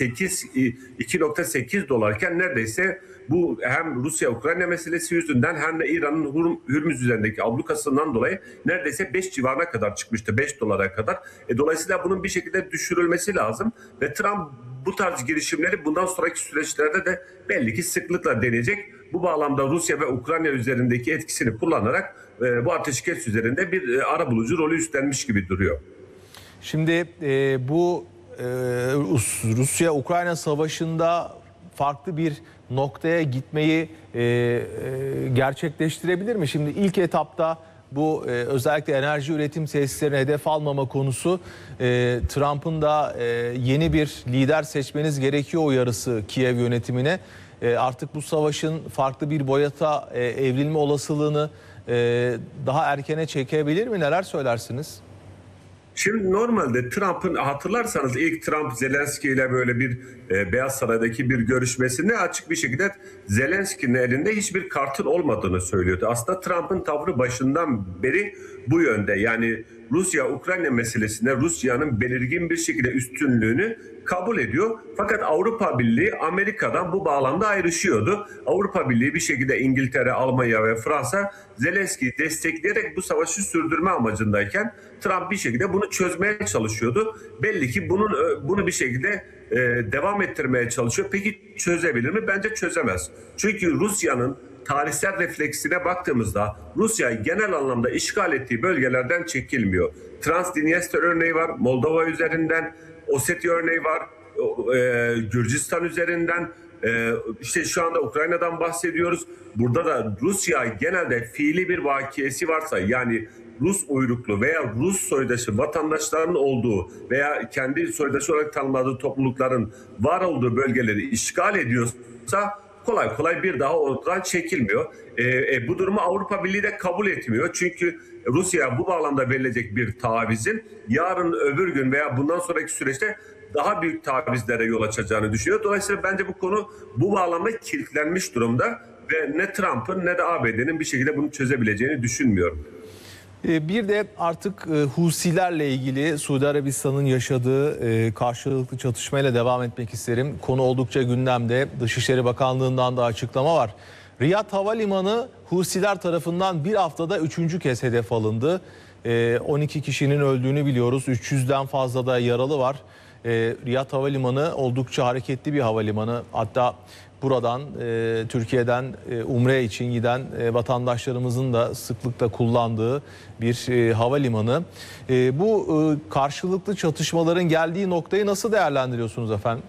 2.8 dolarken neredeyse bu hem Rusya-Ukrayna meselesi yüzünden hem de İran'ın Hürmüz üzerindeki ablukasından dolayı neredeyse 5 civarına kadar çıkmıştı. 5 dolara kadar. Dolayısıyla bunun bir şekilde düşürülmesi lazım ve Trump bu tarz girişimleri bundan sonraki süreçlerde de belli ki sıklıkla deneyecek. Bu bağlamda Rusya ve Ukrayna üzerindeki etkisini kullanarak bu ateşkes üzerinde bir arabulucu rolü üstlenmiş gibi duruyor. Şimdi bu Rusya-Ukrayna savaşında farklı bir noktaya gitmeyi gerçekleştirebilir mi? Şimdi ilk etapta bu özellikle enerji üretim tesislerine hedef almama konusu, Trump'ın da yeni bir lider seçmeniz gerekiyor uyarısı Kiev yönetimine. Artık bu savaşın farklı bir boyuta evrilme olasılığını daha erkene çekebilir mi? Neler söylersiniz? Şimdi normalde Trump'ın, hatırlarsanız ilk Trump Zelenski ile böyle bir Beyaz Saray'daki bir görüşmesinde açık bir şekilde Zelenski'nin elinde hiçbir kartın olmadığını söylüyordu. Aslında Trump'ın tavrı başından beri bu yönde. Yani Rusya-Ukrayna meselesinde Rusya'nın belirgin bir şekilde üstünlüğünü kabul ediyor. Fakat Avrupa Birliği Amerika'dan bu bağlamda ayrışıyordu. Avrupa Birliği bir şekilde İngiltere, Almanya ve Fransa Zelenski'yi destekleyerek bu savaşı sürdürme amacındayken Trump bir şekilde bunu çözmeye çalışıyordu. Belli ki bunu bir şekilde devam ettirmeye çalışıyor. Peki çözebilir mi? Bence çözemez. Çünkü Rusya'nın tarihsel refleksine baktığımızda Rusya genel anlamda işgal ettiği bölgelerden çekilmiyor. Transdniester örneği var, Moldova üzerinden, Ossetya örneği var, Gürcistan üzerinden, işte şu anda Ukrayna'dan bahsediyoruz. Burada da Rusya genelde fiili bir vakiyesi varsa, yani Rus uyruklu veya Rus soydaşı vatandaşların olduğu veya kendi soydaşı olarak tanımladığı toplulukların var olduğu bölgeleri işgal ediyorsa kolay kolay bir daha ortadan çekilmiyor. Bu durumu Avrupa Birliği de kabul etmiyor. Çünkü Rusya'ya bu bağlamda verilecek bir tavizin yarın öbür gün veya bundan sonraki süreçte daha büyük tavizlere yol açacağını düşünüyor. Dolayısıyla bence bu konu bu bağlamda kilitlenmiş durumda ve ne Trump'ın ne de ABD'nin bir şekilde bunu çözebileceğini düşünmüyorum. Bir de artık Husilerle ilgili Suudi Arabistan'ın yaşadığı karşılıklı çatışmayla devam etmek isterim. Konu oldukça gündemde. Dışişleri Bakanlığı'ndan da açıklama var. Riyad Havalimanı Husiler tarafından bir haftada 3. kez hedef alındı. 12 kişinin öldüğünü biliyoruz. 300'den fazla da yaralı var. Riyad Havalimanı oldukça hareketli bir havalimanı. Hatta buradan Türkiye'den Umre için giden vatandaşlarımızın da sıklıkla kullandığı bir havalimanı. Bu karşılıklı çatışmaların geldiği noktayı nasıl değerlendiriyorsunuz efendim?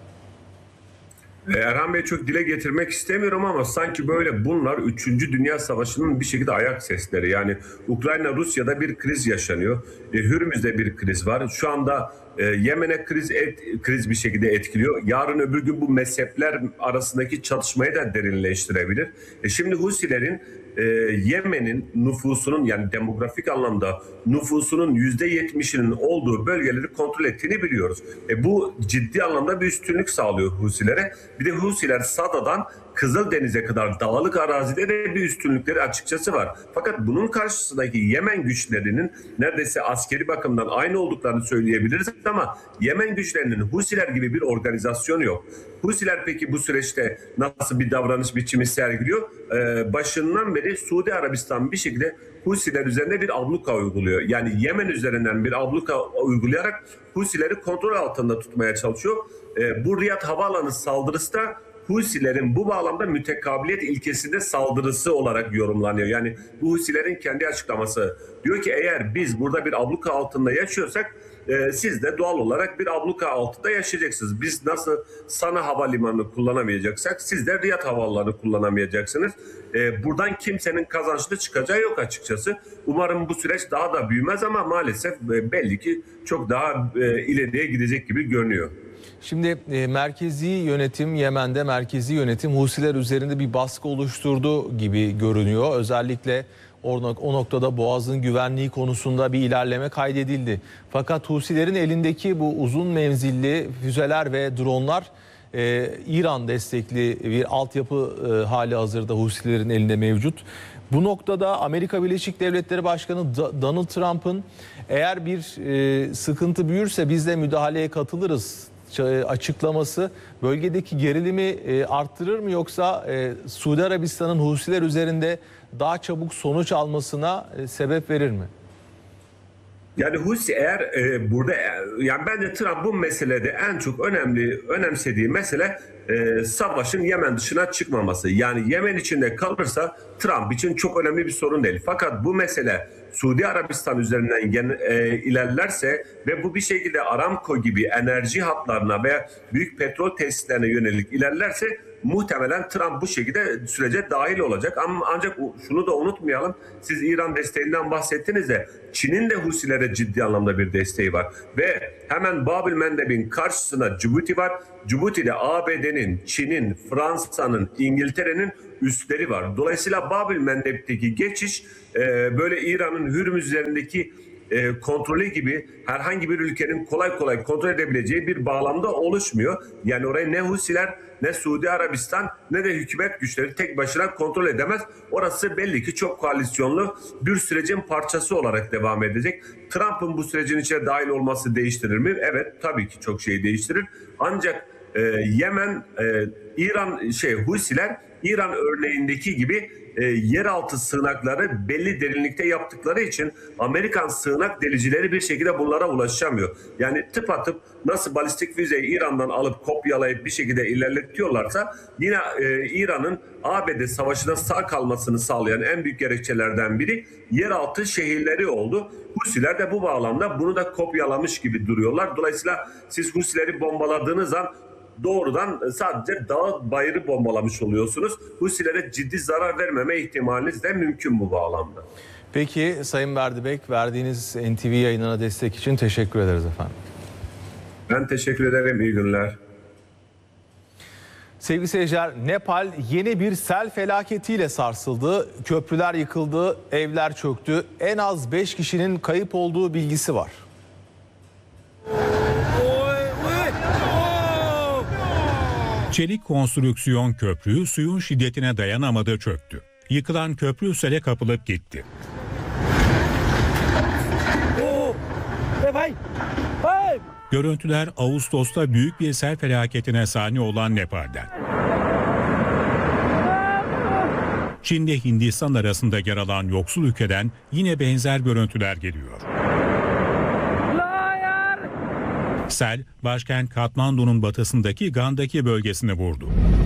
Erhan Bey, çok dile getirmek istemiyorum ama sanki böyle bunlar 3. Dünya Savaşı'nın bir şekilde ayak sesleri. Yani Ukrayna-Rusya'da bir kriz yaşanıyor. Hürmüz'de bir kriz var. Şu anda Yemen'e kriz bir şekilde etkiliyor. Yarın öbür gün bu mezhepler arasındaki çatışmayı da derinleştirebilir. Şimdi Husilerin Yemen'in nüfusunun, yani demografik anlamda nüfusunun %70'inin olduğu bölgeleri kontrol ettiğini biliyoruz. Bu ciddi anlamda bir üstünlük sağlıyor Husilere. Bir de Husiler Sada'dan Kızıldeniz'e kadar dağlık arazide de bir üstünlükleri açıkçası var. Fakat bunun karşısındaki Yemen güçlerinin neredeyse askeri bakımdan aynı olduklarını söyleyebiliriz ama Yemen güçlerinin Husiler gibi bir organizasyonu yok. Husiler peki bu süreçte nasıl bir davranış biçimi sergiliyor? Başından beri Suudi Arabistan bir şekilde Husiler üzerinde bir abluka uyguluyor. Yani Yemen üzerinden bir abluka uygulayarak Husileri kontrol altında tutmaya çalışıyor. Bu Riyad Havaalanı saldırısı da Husilerin bu bağlamda mütekabiliyet ilkesinde saldırısı olarak yorumlanıyor. Yani bu Husilerin kendi açıklaması. Diyor ki eğer biz burada bir abluka altında yaşıyorsak siz de doğal olarak bir abluka altında yaşayacaksınız. Biz nasıl Sana Havalimanı'nı kullanamayacaksak siz de Riyad Havaalanı'nı kullanamayacaksınız. Buradan kimsenin kazançlı çıkacağı yok açıkçası. Umarım bu süreç daha da büyümez ama maalesef belli ki çok daha ileriye gidecek gibi görünüyor. Şimdi merkezi yönetim, Yemen'de merkezi yönetim Husiler üzerinde bir baskı oluşturdu gibi görünüyor. Özellikle o noktada Boğaz'ın güvenliği konusunda bir ilerleme kaydedildi. Fakat Husilerin elindeki bu uzun menzilli füzeler ve dronlar İran destekli bir altyapı hali hazırda Husilerin elinde mevcut. Bu noktada Amerika Birleşik Devletleri Başkanı Donald Trump'ın eğer bir sıkıntı büyürse biz de müdahaleye katılırız açıklaması bölgedeki gerilimi arttırır mı, yoksa Suudi Arabistan'ın Husiler üzerinde daha çabuk sonuç almasına sebep verir mi? Yani Husi eğer burada yani bence Trump bu meselede en çok önemsediği mesele savaşın Yemen dışına çıkmaması. Yani Yemen içinde kalırsa Trump için çok önemli bir sorun değil. Fakat bu mesele Suudi Arabistan üzerinden ilerlerse ve bu bir şekilde Aramco gibi enerji hatlarına veya büyük petrol tesislerine yönelik ilerlerse muhtemelen Trump bu şekilde sürece dahil olacak. Ama ancak şunu da unutmayalım. Siz İran desteğinden bahsettiniz de Çin'in de Husilere ciddi anlamda bir desteği var. Ve hemen Bab-ül Mendeb'in karşısında Cibuti var. Cibuti'de ABD'nin, Çin'in, Fransa'nın, İngiltere'nin üsleri var. Dolayısıyla Bab-ül Mendeb'teki geçiş böyle İran'ın Hürmüz üzerindeki kontrolü gibi herhangi bir ülkenin kolay kolay kontrol edebileceği bir bağlamda oluşmuyor. Yani orayı ne Husiler, ne Suudi Arabistan, ne de hükümet güçleri tek başına kontrol edemez. Orası belli ki çok koalisyonlu bir sürecin parçası olarak devam edecek. Trump'ın bu sürecin içine dahil olması değiştirir mi? Evet, tabii ki çok şey değiştirir. Ancak Yemen, Husiler İran örneğindeki gibi yeraltı sığınakları belli derinlikte yaptıkları için Amerikan sığınak delicileri bir şekilde bunlara ulaşamıyor. Yani tıpatıp nasıl balistik füzeyi İran'dan alıp kopyalayıp bir şekilde ilerletiyorlarsa yine İran'ın ABD savaşına sağ kalmasını sağlayan en büyük gerekçelerden biri yeraltı şehirleri oldu. Husiler de bu bağlamda bunu da kopyalamış gibi duruyorlar. Dolayısıyla siz Husileri bombaladığınız an doğrudan sadece dağ bayırı bombalamış oluyorsunuz. Husilere ciddi zarar vermeme ihtimaliniz de mümkün bu bağlamda. Peki Sayın Berdibek, verdiğiniz NTV yayınına destek için teşekkür ederiz efendim. Ben teşekkür ederim. İyi günler. Sevgili seyirciler, Nepal yeni bir sel felaketiyle sarsıldı. Köprüler yıkıldı, evler çöktü. En az 5 kişinin kayıp olduğu bilgisi var. Çelik konstrüksiyon köprü suyun şiddetine dayanamadı, çöktü. Yıkılan köprü sele kapılıp gitti. Görüntüler Ağustos'ta büyük bir sel felaketine sahne olan Nepal'den. Çin'le Hindistan arasında yer alan yoksul ülkeden yine benzer görüntüler geliyor. Sel, başkent Katmandu'nun batısındaki Gandaki bölgesini vurdu.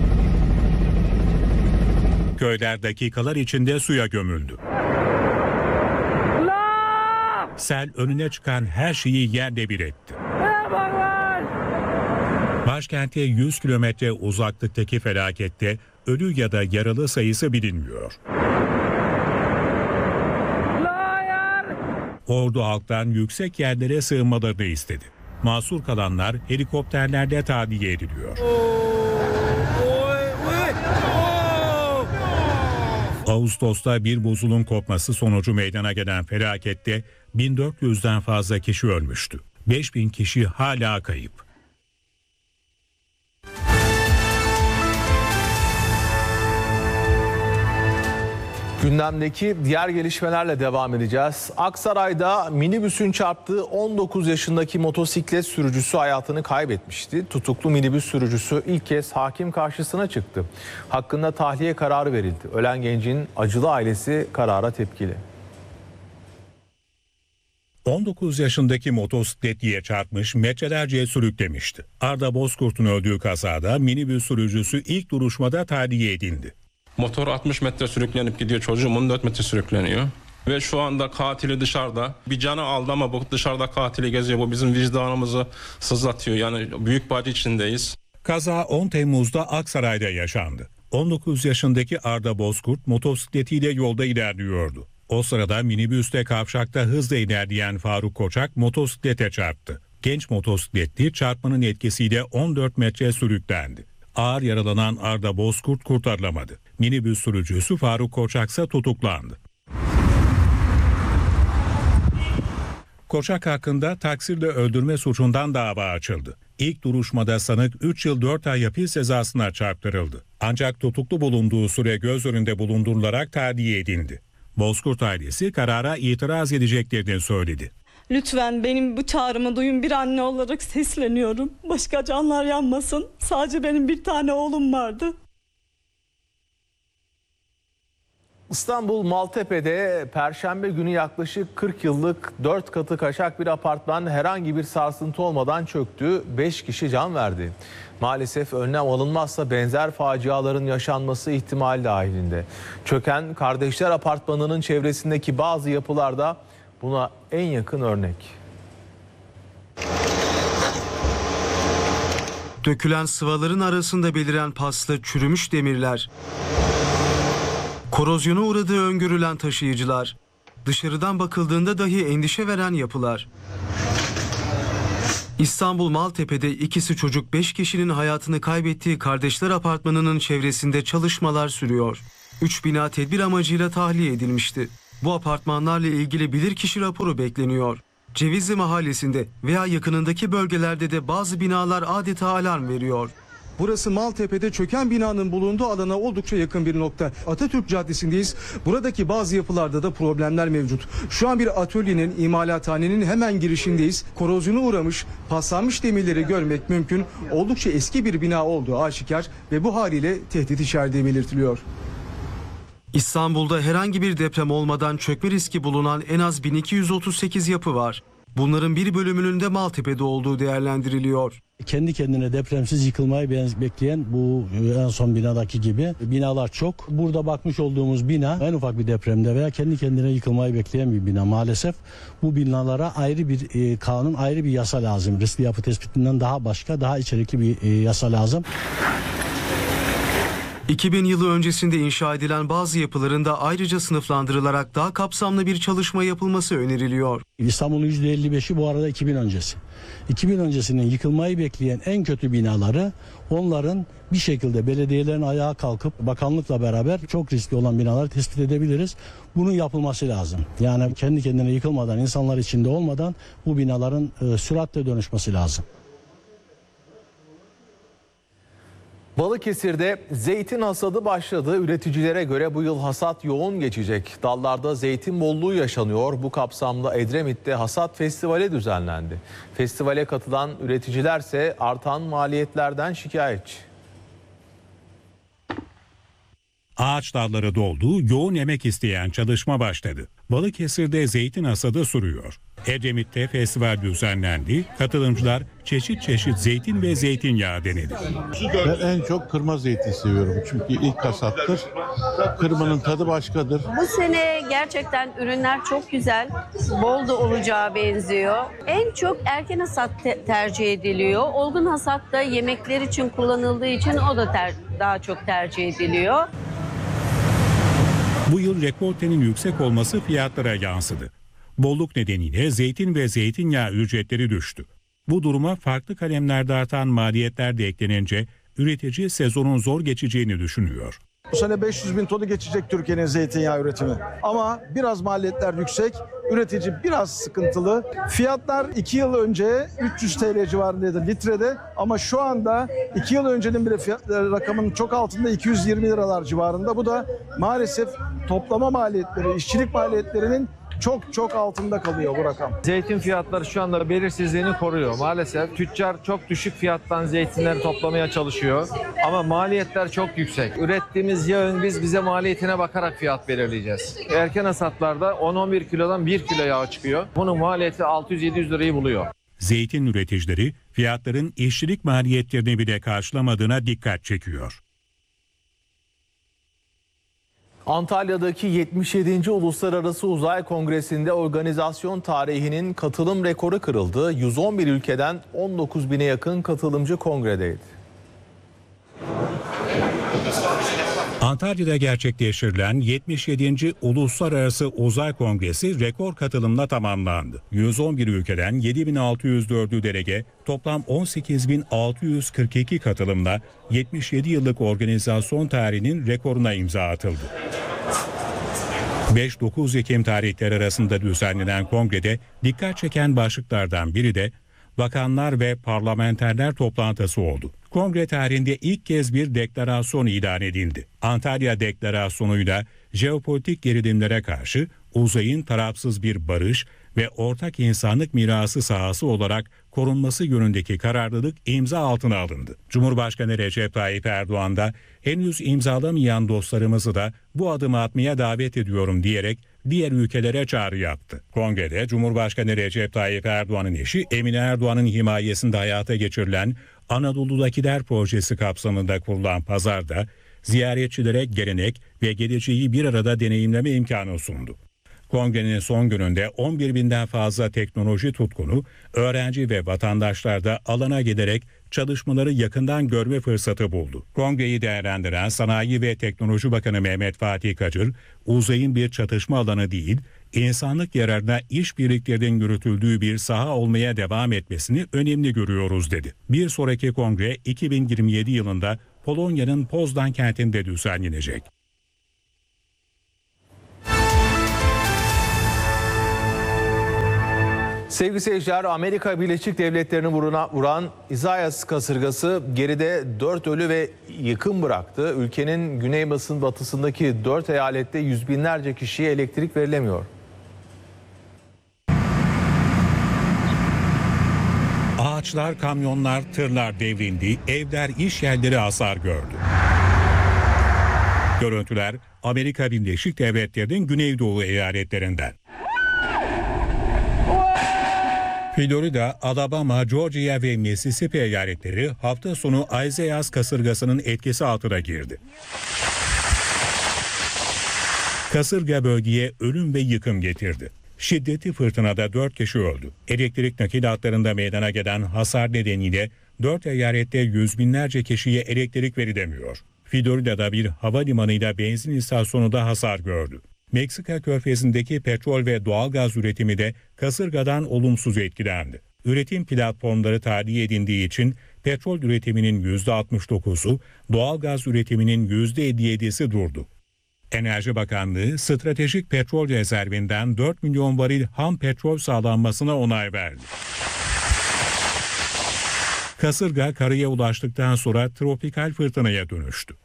Köyler dakikalar içinde suya gömüldü. Sel önüne çıkan her şeyi yerle bir etti. Başkente 100 kilometre uzaklıktaki felakette ölü ya da yaralı sayısı bilinmiyor. Ordu halktan yüksek yerlere sığınmalarını istedi. Mahsur kalanlar helikopterlerle tahliye ediliyor. Ağustos'ta bir buzulun kopması sonucu meydana gelen felakette 1400'den fazla kişi ölmüştü. 5000 kişi hala kayıp. Gündemdeki diğer gelişmelerle devam edeceğiz. Aksaray'da minibüsün çarptığı 19 yaşındaki motosiklet sürücüsü hayatını kaybetmişti. Tutuklu minibüs sürücüsü ilk kez hakim karşısına çıktı. Hakkında tahliye kararı verildi. Ölen gencin acılı ailesi karara tepkili. 19 yaşındaki motosikletliye çarpmış, metrelerce sürüklemişti. Arda Bozkurt'un öldüğü kazada minibüs sürücüsü ilk duruşmada tahliye edildi. Motor 60 metre sürüklenip gidiyor, çocuğum 14 metre sürükleniyor. Ve şu anda katili dışarıda. Bir canı aldı ama bu dışarıda katili geziyor. Bu bizim vicdanımızı sızlatıyor. Yani büyük bir acı içindeyiz. Kaza 10 Temmuz'da Aksaray'da yaşandı. 19 yaşındaki Arda Bozkurt motosikletiyle yolda ilerliyordu. O sırada minibüste kavşakta hızla ilerleyen Faruk Koçak motosiklete çarptı. Genç motosikletli çarpmanın etkisiyle 14 metre sürüklendi. Ağır yaralanan Arda Bozkurt kurtarılamadı. Minibüs sürücüsü Faruk Koçak ise tutuklandı. Koçak hakkında taksirle öldürme suçundan dava açıldı. İlk duruşmada sanık 3 yıl 4 ay hapis cezasına çarptırıldı. Ancak tutuklu bulunduğu süre göz önünde bulundurularak tahliye edildi. Bozkurt ailesi karara itiraz edeceklerini söyledi. Lütfen benim bu çağrımı duyun, bir anne olarak sesleniyorum. Başka canlar yanmasın. Sadece benim bir tane oğlum vardı. İstanbul Maltepe'de Perşembe günü yaklaşık 40 yıllık 4 katı kaçak bir apartman herhangi bir sarsıntı olmadan çöktü. 5 kişi can verdi. Maalesef önlem alınmazsa benzer faciaların yaşanması ihtimali dahilinde. Çöken Kardeşler Apartmanı'nın çevresindeki bazı yapılarda buna en yakın örnek. Dökülen sıvaların arasında beliren paslı çürümüş demirler. Korozyona uğradığı öngörülen taşıyıcılar. Dışarıdan bakıldığında dahi endişe veren yapılar. İstanbul Maltepe'de ikisi çocuk 5 kişinin hayatını kaybettiği Kardeşler Apartmanı'nın çevresinde çalışmalar sürüyor. 3 bina tedbir amacıyla tahliye edilmişti. Bu apartmanlarla ilgili bilirkişi raporu bekleniyor. Cevizli Mahallesi'nde veya yakınındaki bölgelerde de bazı binalar adeta alarm veriyor. Burası Maltepe'de çöken binanın bulunduğu alana oldukça yakın bir nokta. Atatürk Caddesi'ndeyiz. Buradaki bazı yapılarda da problemler mevcut. Şu an bir atölyenin, imalathanenin hemen girişindeyiz. Korozyona uğramış, paslanmış demirleri görmek mümkün. Oldukça eski bir bina olduğu aşikar ve bu haliyle tehdit içerdiği belirtiliyor. İstanbul'da herhangi bir deprem olmadan çökme riski bulunan en az 1238 yapı var. Bunların bir bölümünün de Maltepe'de olduğu değerlendiriliyor. Kendi kendine depremsiz yıkılmayı bekleyen bu en son binadaki gibi binalar çok. Burada bakmış olduğumuz bina en ufak bir depremde veya kendi kendine yıkılmayı bekleyen bir bina. Maalesef bu binalara ayrı bir kanun, ayrı bir yasa lazım. Riskli yapı tespitinden daha başka, daha içerikli bir yasa lazım. 2000 yılı öncesinde inşa edilen bazı yapıların da ayrıca sınıflandırılarak daha kapsamlı bir çalışma yapılması öneriliyor. İstanbul'un %55'i bu arada 2000 öncesi. 2000 öncesinin yıkılmayı bekleyen en kötü binaları, onların bir şekilde belediyelerin ayağa kalkıp bakanlıkla beraber çok riskli olan binaları tespit edebiliriz. Bunun yapılması lazım. Yani kendi kendine yıkılmadan, insanlar içinde olmadan bu binaların süratle dönüşmesi lazım. Balıkesir'de zeytin hasadı başladı. Üreticilere göre bu yıl hasat yoğun geçecek. Dallarda zeytin bolluğu yaşanıyor. Bu kapsamda Edremit'te hasat festivali düzenlendi. Festivale katılan üreticilerse artan maliyetlerden şikayetçi. Ağaç dalları doldu, yoğun emek isteyen çalışma başladı. Balıkesir'de zeytin hasadı sürüyor. Edremit'te festival düzenlendi. Katılımcılar çeşit çeşit zeytin ve zeytinyağı denedi. Ben en çok kırma zeytin seviyorum. Çünkü ilk hasattır. Kırmanın tadı başkadır. Bu sene gerçekten ürünler çok güzel. Bol da olacağı benziyor. En çok erken hasat tercih ediliyor. Olgun hasat da yemekler için kullanıldığı için o da daha çok tercih ediliyor. Bu yıl rekoltenin yüksek olması fiyatlara yansıdı. Bolluk nedeniyle zeytin ve zeytinyağı ücretleri düştü. Bu duruma farklı kalemlerde artan maliyetler de eklenince üretici sezonun zor geçeceğini düşünüyor. Bu sene 500 bin tonu geçecek Türkiye'nin zeytinyağı üretimi. Ama biraz maliyetler yüksek, üretici biraz sıkıntılı. Fiyatlar 2 yıl önce 300 TL civarındaydı litrede ama şu anda 2 yıl öncenin bile rakamının çok altında 220 liralar civarında. Bu da maalesef toplama maliyetleri, işçilik maliyetlerinin çok altında kalıyor bu rakam. Zeytin fiyatları şu anda belirsizliğini koruyor. Maalesef tüccar çok düşük fiyattan zeytinleri toplamaya çalışıyor. Ama maliyetler çok yüksek. Ürettiğimiz yağın biz bize maliyetine bakarak fiyat belirleyeceğiz. Erken hasatlarda 10-11 kilodan 1 kilo yağ çıkıyor. Bunun maliyeti 600-700 lirayı buluyor. Zeytin üreticileri fiyatların işçilik maliyetlerini bile karşılamadığına dikkat çekiyor. Antalya'daki 77. Uluslararası Uzay Kongresi'nde organizasyon tarihinin katılım rekoru kırıldı. 111 ülkeden 19 bine yakın katılımcı kongredeydi. Antalya'da gerçekleştirilen 77. Uluslararası Uzay Kongresi rekor katılımla tamamlandı. 111 ülkeden 7.604'ü delege, toplam 18.642 katılımla 77 yıllık organizasyon tarihinin rekoruna imza atıldı. 5-9 Ekim tarihleri arasında düzenlenen kongrede dikkat çeken başlıklardan biri de bakanlar ve parlamenterler toplantısı oldu. Kongre tarihinde ilk kez bir deklarasyon ilan edildi. Antalya Deklarasyonu'yla jeopolitik gerilimlere karşı uzayın tarafsız bir barış ve ortak insanlık mirası sahası olarak korunması yönündeki kararlılık imza altına alındı. Cumhurbaşkanı Recep Tayyip Erdoğan da henüz imzalamayan dostlarımızı da bu adımı atmaya davet ediyorum diyerek diğer ülkelere çağrı yaptı. Kongrede Cumhurbaşkanı Recep Tayyip Erdoğan'ın eşi Emine Erdoğan'ın himayesinde hayata geçirilen Anadolu'dakiler projesi kapsamında kurulan pazarda ziyaretçilere gelenek ve geleceği bir arada deneyimleme imkanı sundu. Kongrenin son gününde 11 binden fazla teknoloji tutkunu, öğrenci ve vatandaşlar da alana giderek çalışmaları yakından görme fırsatı buldu. Kongreyi değerlendiren Sanayi ve Teknoloji Bakanı Mehmet Fatih Kacır, uzayın bir çatışma alanı değil, insanlık yararına işbirliklerinin yürütüldüğü bir saha olmaya devam etmesini önemli görüyoruz dedi. Bir sonraki kongre 2027 yılında Polonya'nın Poznan kentinde düzenlenecek. Sevgili seyirciler, Amerika Birleşik Devletleri'ni vuran Isaias kasırgası geride 4 ölü ve yıkım bıraktı. Ülkenin batısındaki 4 eyalette yüz binlerce kişiye elektrik verilemiyor. Ağaçlar, kamyonlar, tırlar devrildi, evler, iş yerleri hasar gördü. Görüntüler Amerika Birleşik Devletleri'nin güneydoğu eyaletlerinden. Florida, Alabama, Georgia ve Mississippi eyaletleri hafta sonu Isaias kasırgasının etkisi altına girdi. Kasırga bölgeye ölüm ve yıkım getirdi. Şiddetli fırtınada 4 kişi öldü. Elektrik nakil hatlarında meydana gelen hasar nedeniyle 4 eyalette yüz binlerce kişiye elektrik verilemiyor. Florida'da bir havalimanıyla benzin istasyonu da hasar gördü. Meksika Körfezi'ndeki petrol ve doğalgaz üretimi de kasırgadan olumsuz etkilendi. Üretim platformları tahliye edildiği için petrol üretiminin %69'u, doğalgaz üretiminin %57'si durdu. Enerji Bakanlığı, stratejik petrol rezervinden 4 milyon varil ham petrol sağlanmasına onay verdi. Kasırga karaya ulaştıktan sonra tropikal fırtınaya dönüştü.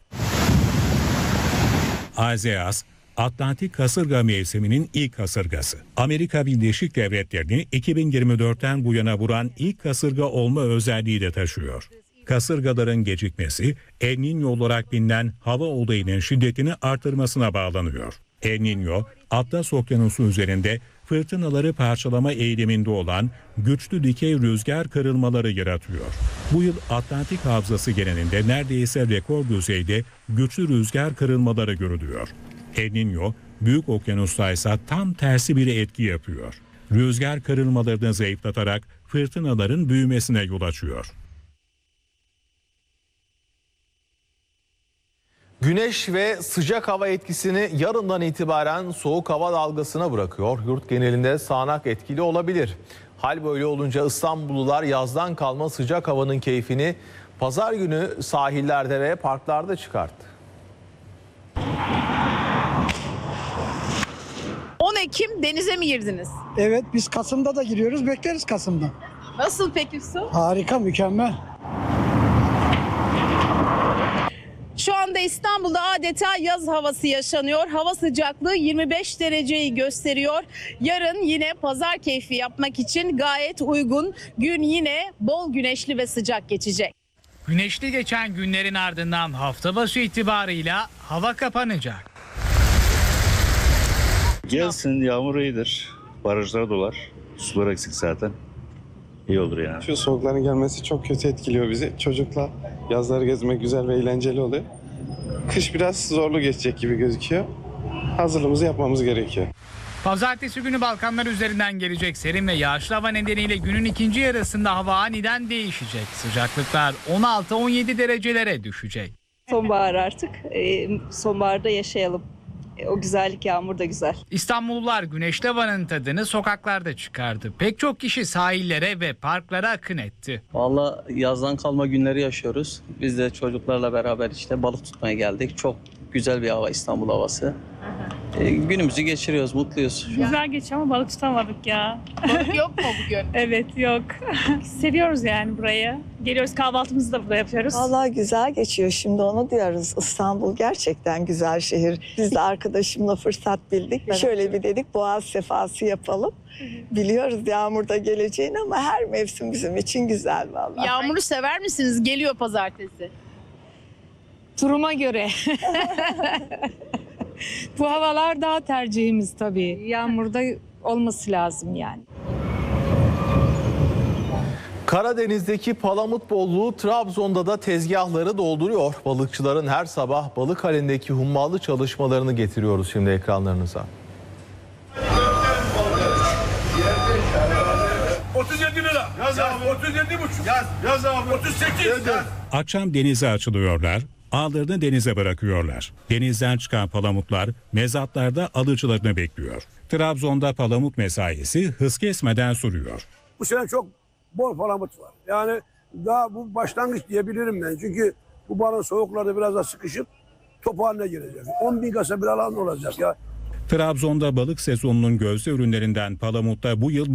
Isaias, Atlantik kasırga mevsiminin ilk kasırgası. Amerika Birleşik Devletleri'ni 2024'ten bu yana vuran ilk kasırga olma özelliği de taşıyor. Kasırgaların gecikmesi, El Niño olarak bilinen hava olayının şiddetini artırmasına bağlanıyor. El Niño, Atlas Okyanusu üzerinde fırtınaları parçalama eğiliminde olan güçlü dikey rüzgar kırılmaları yaratıyor. Bu yıl Atlantik havzası genelinde neredeyse rekor düzeyde güçlü rüzgar kırılmaları görülüyor. El Niño, Büyük Okyanus'ta ise tam tersi bir etki yapıyor. Rüzgar kırılmalarını zayıflatarak fırtınaların büyümesine yol açıyor. Güneş ve sıcak hava etkisini yarından itibaren soğuk hava dalgasına bırakıyor. Yurt genelinde sağanak etkili olabilir. Hal böyle olunca İstanbullular yazdan kalma sıcak havanın keyfini pazar günü sahillerde ve parklarda çıkarttı. 10 Ekim denize mi girdiniz? Evet, biz Kasım'da da giriyoruz, bekleriz Kasım'da. Nasıl peki su? Harika, mükemmel. Şu anda anda İstanbul'da adeta yaz havası yaşanıyor. Hava sıcaklığı 25 dereceyi gösteriyor. Yarın yine pazar keyfi yapmak için gayet uygun. Gün yine bol güneşli ve sıcak geçecek. Güneşli geçen günlerin ardından hafta başı itibarıyla hava kapanacak. Gelsin, yağmur iyidir. Barajlar dolar. Sular eksik zaten. İyi olur yani. Şu soğukların gelmesi çok kötü etkiliyor bizi. Çocukla yazları gezmek güzel ve eğlenceli oluyor. Kış biraz zorlu geçecek gibi gözüküyor. Hazırlığımızı yapmamız gerekiyor. Pazartesi günü Balkanlar üzerinden gelecek serin ve yağışlı hava nedeniyle günün ikinci yarısında hava aniden değişecek. Sıcaklıklar 16-17 derecelere düşecek. Sonbahar artık. Sonbaharda yaşayalım. O güzellik, yağmur da güzel. İstanbullular güneşli havanın tadını sokaklarda çıkardı. Pek çok kişi sahillere ve parklara akın etti. Vallahi yazdan kalma günleri yaşıyoruz. Biz de çocuklarla beraber işte balık tutmaya geldik. Çok güzel bir hava, İstanbul havası. Günümüzü geçiriyoruz, mutluyuz. Güzel geçiyor ama balık tutamadık ya. Balık yok mu bugün? Evet, yok. Seviyoruz yani burayı. Geliyoruz, kahvaltımızı da burada yapıyoruz. Vallahi güzel geçiyor, şimdi onu diyoruz. İstanbul gerçekten güzel şehir. Biz de arkadaşımla fırsat bildik. Şöyle bir dedik, boğaz sefası yapalım. Biliyoruz yağmurda geleceğini ama her mevsim bizim için güzel vallahi. Yağmuru sever misiniz? Geliyor pazartesi. Duruma göre. Bu havalar daha tercihimiz tabii. Yağmurda olması lazım yani. Karadeniz'deki palamut bolluğu Trabzon'da da tezgahları dolduruyor. Balıkçıların her sabah balık halindeki hummalı çalışmalarını getiriyoruz şimdi ekranlarınıza. 37 lira. Yaz abi 37,5. Yaz abi 38. Yaz. Akşam denize açılıyorlar, ağlarını denize bırakıyorlar. Denizden çıkan palamutlar mezatlarda alıcılarını bekliyor. Trabzon'da palamut mesaisi hız kesmeden sürüyor. Bu sene çok bol palamut var. Yani daha bu başlangıç diyebilirim ben. Çünkü bu balon soğuklarda biraz da sıkışıp top haline girecek. 10.000 kasa bir alan olacak ya. Trabzon'da balık sezonunun gözde ürünlerinden palamutta bu yıl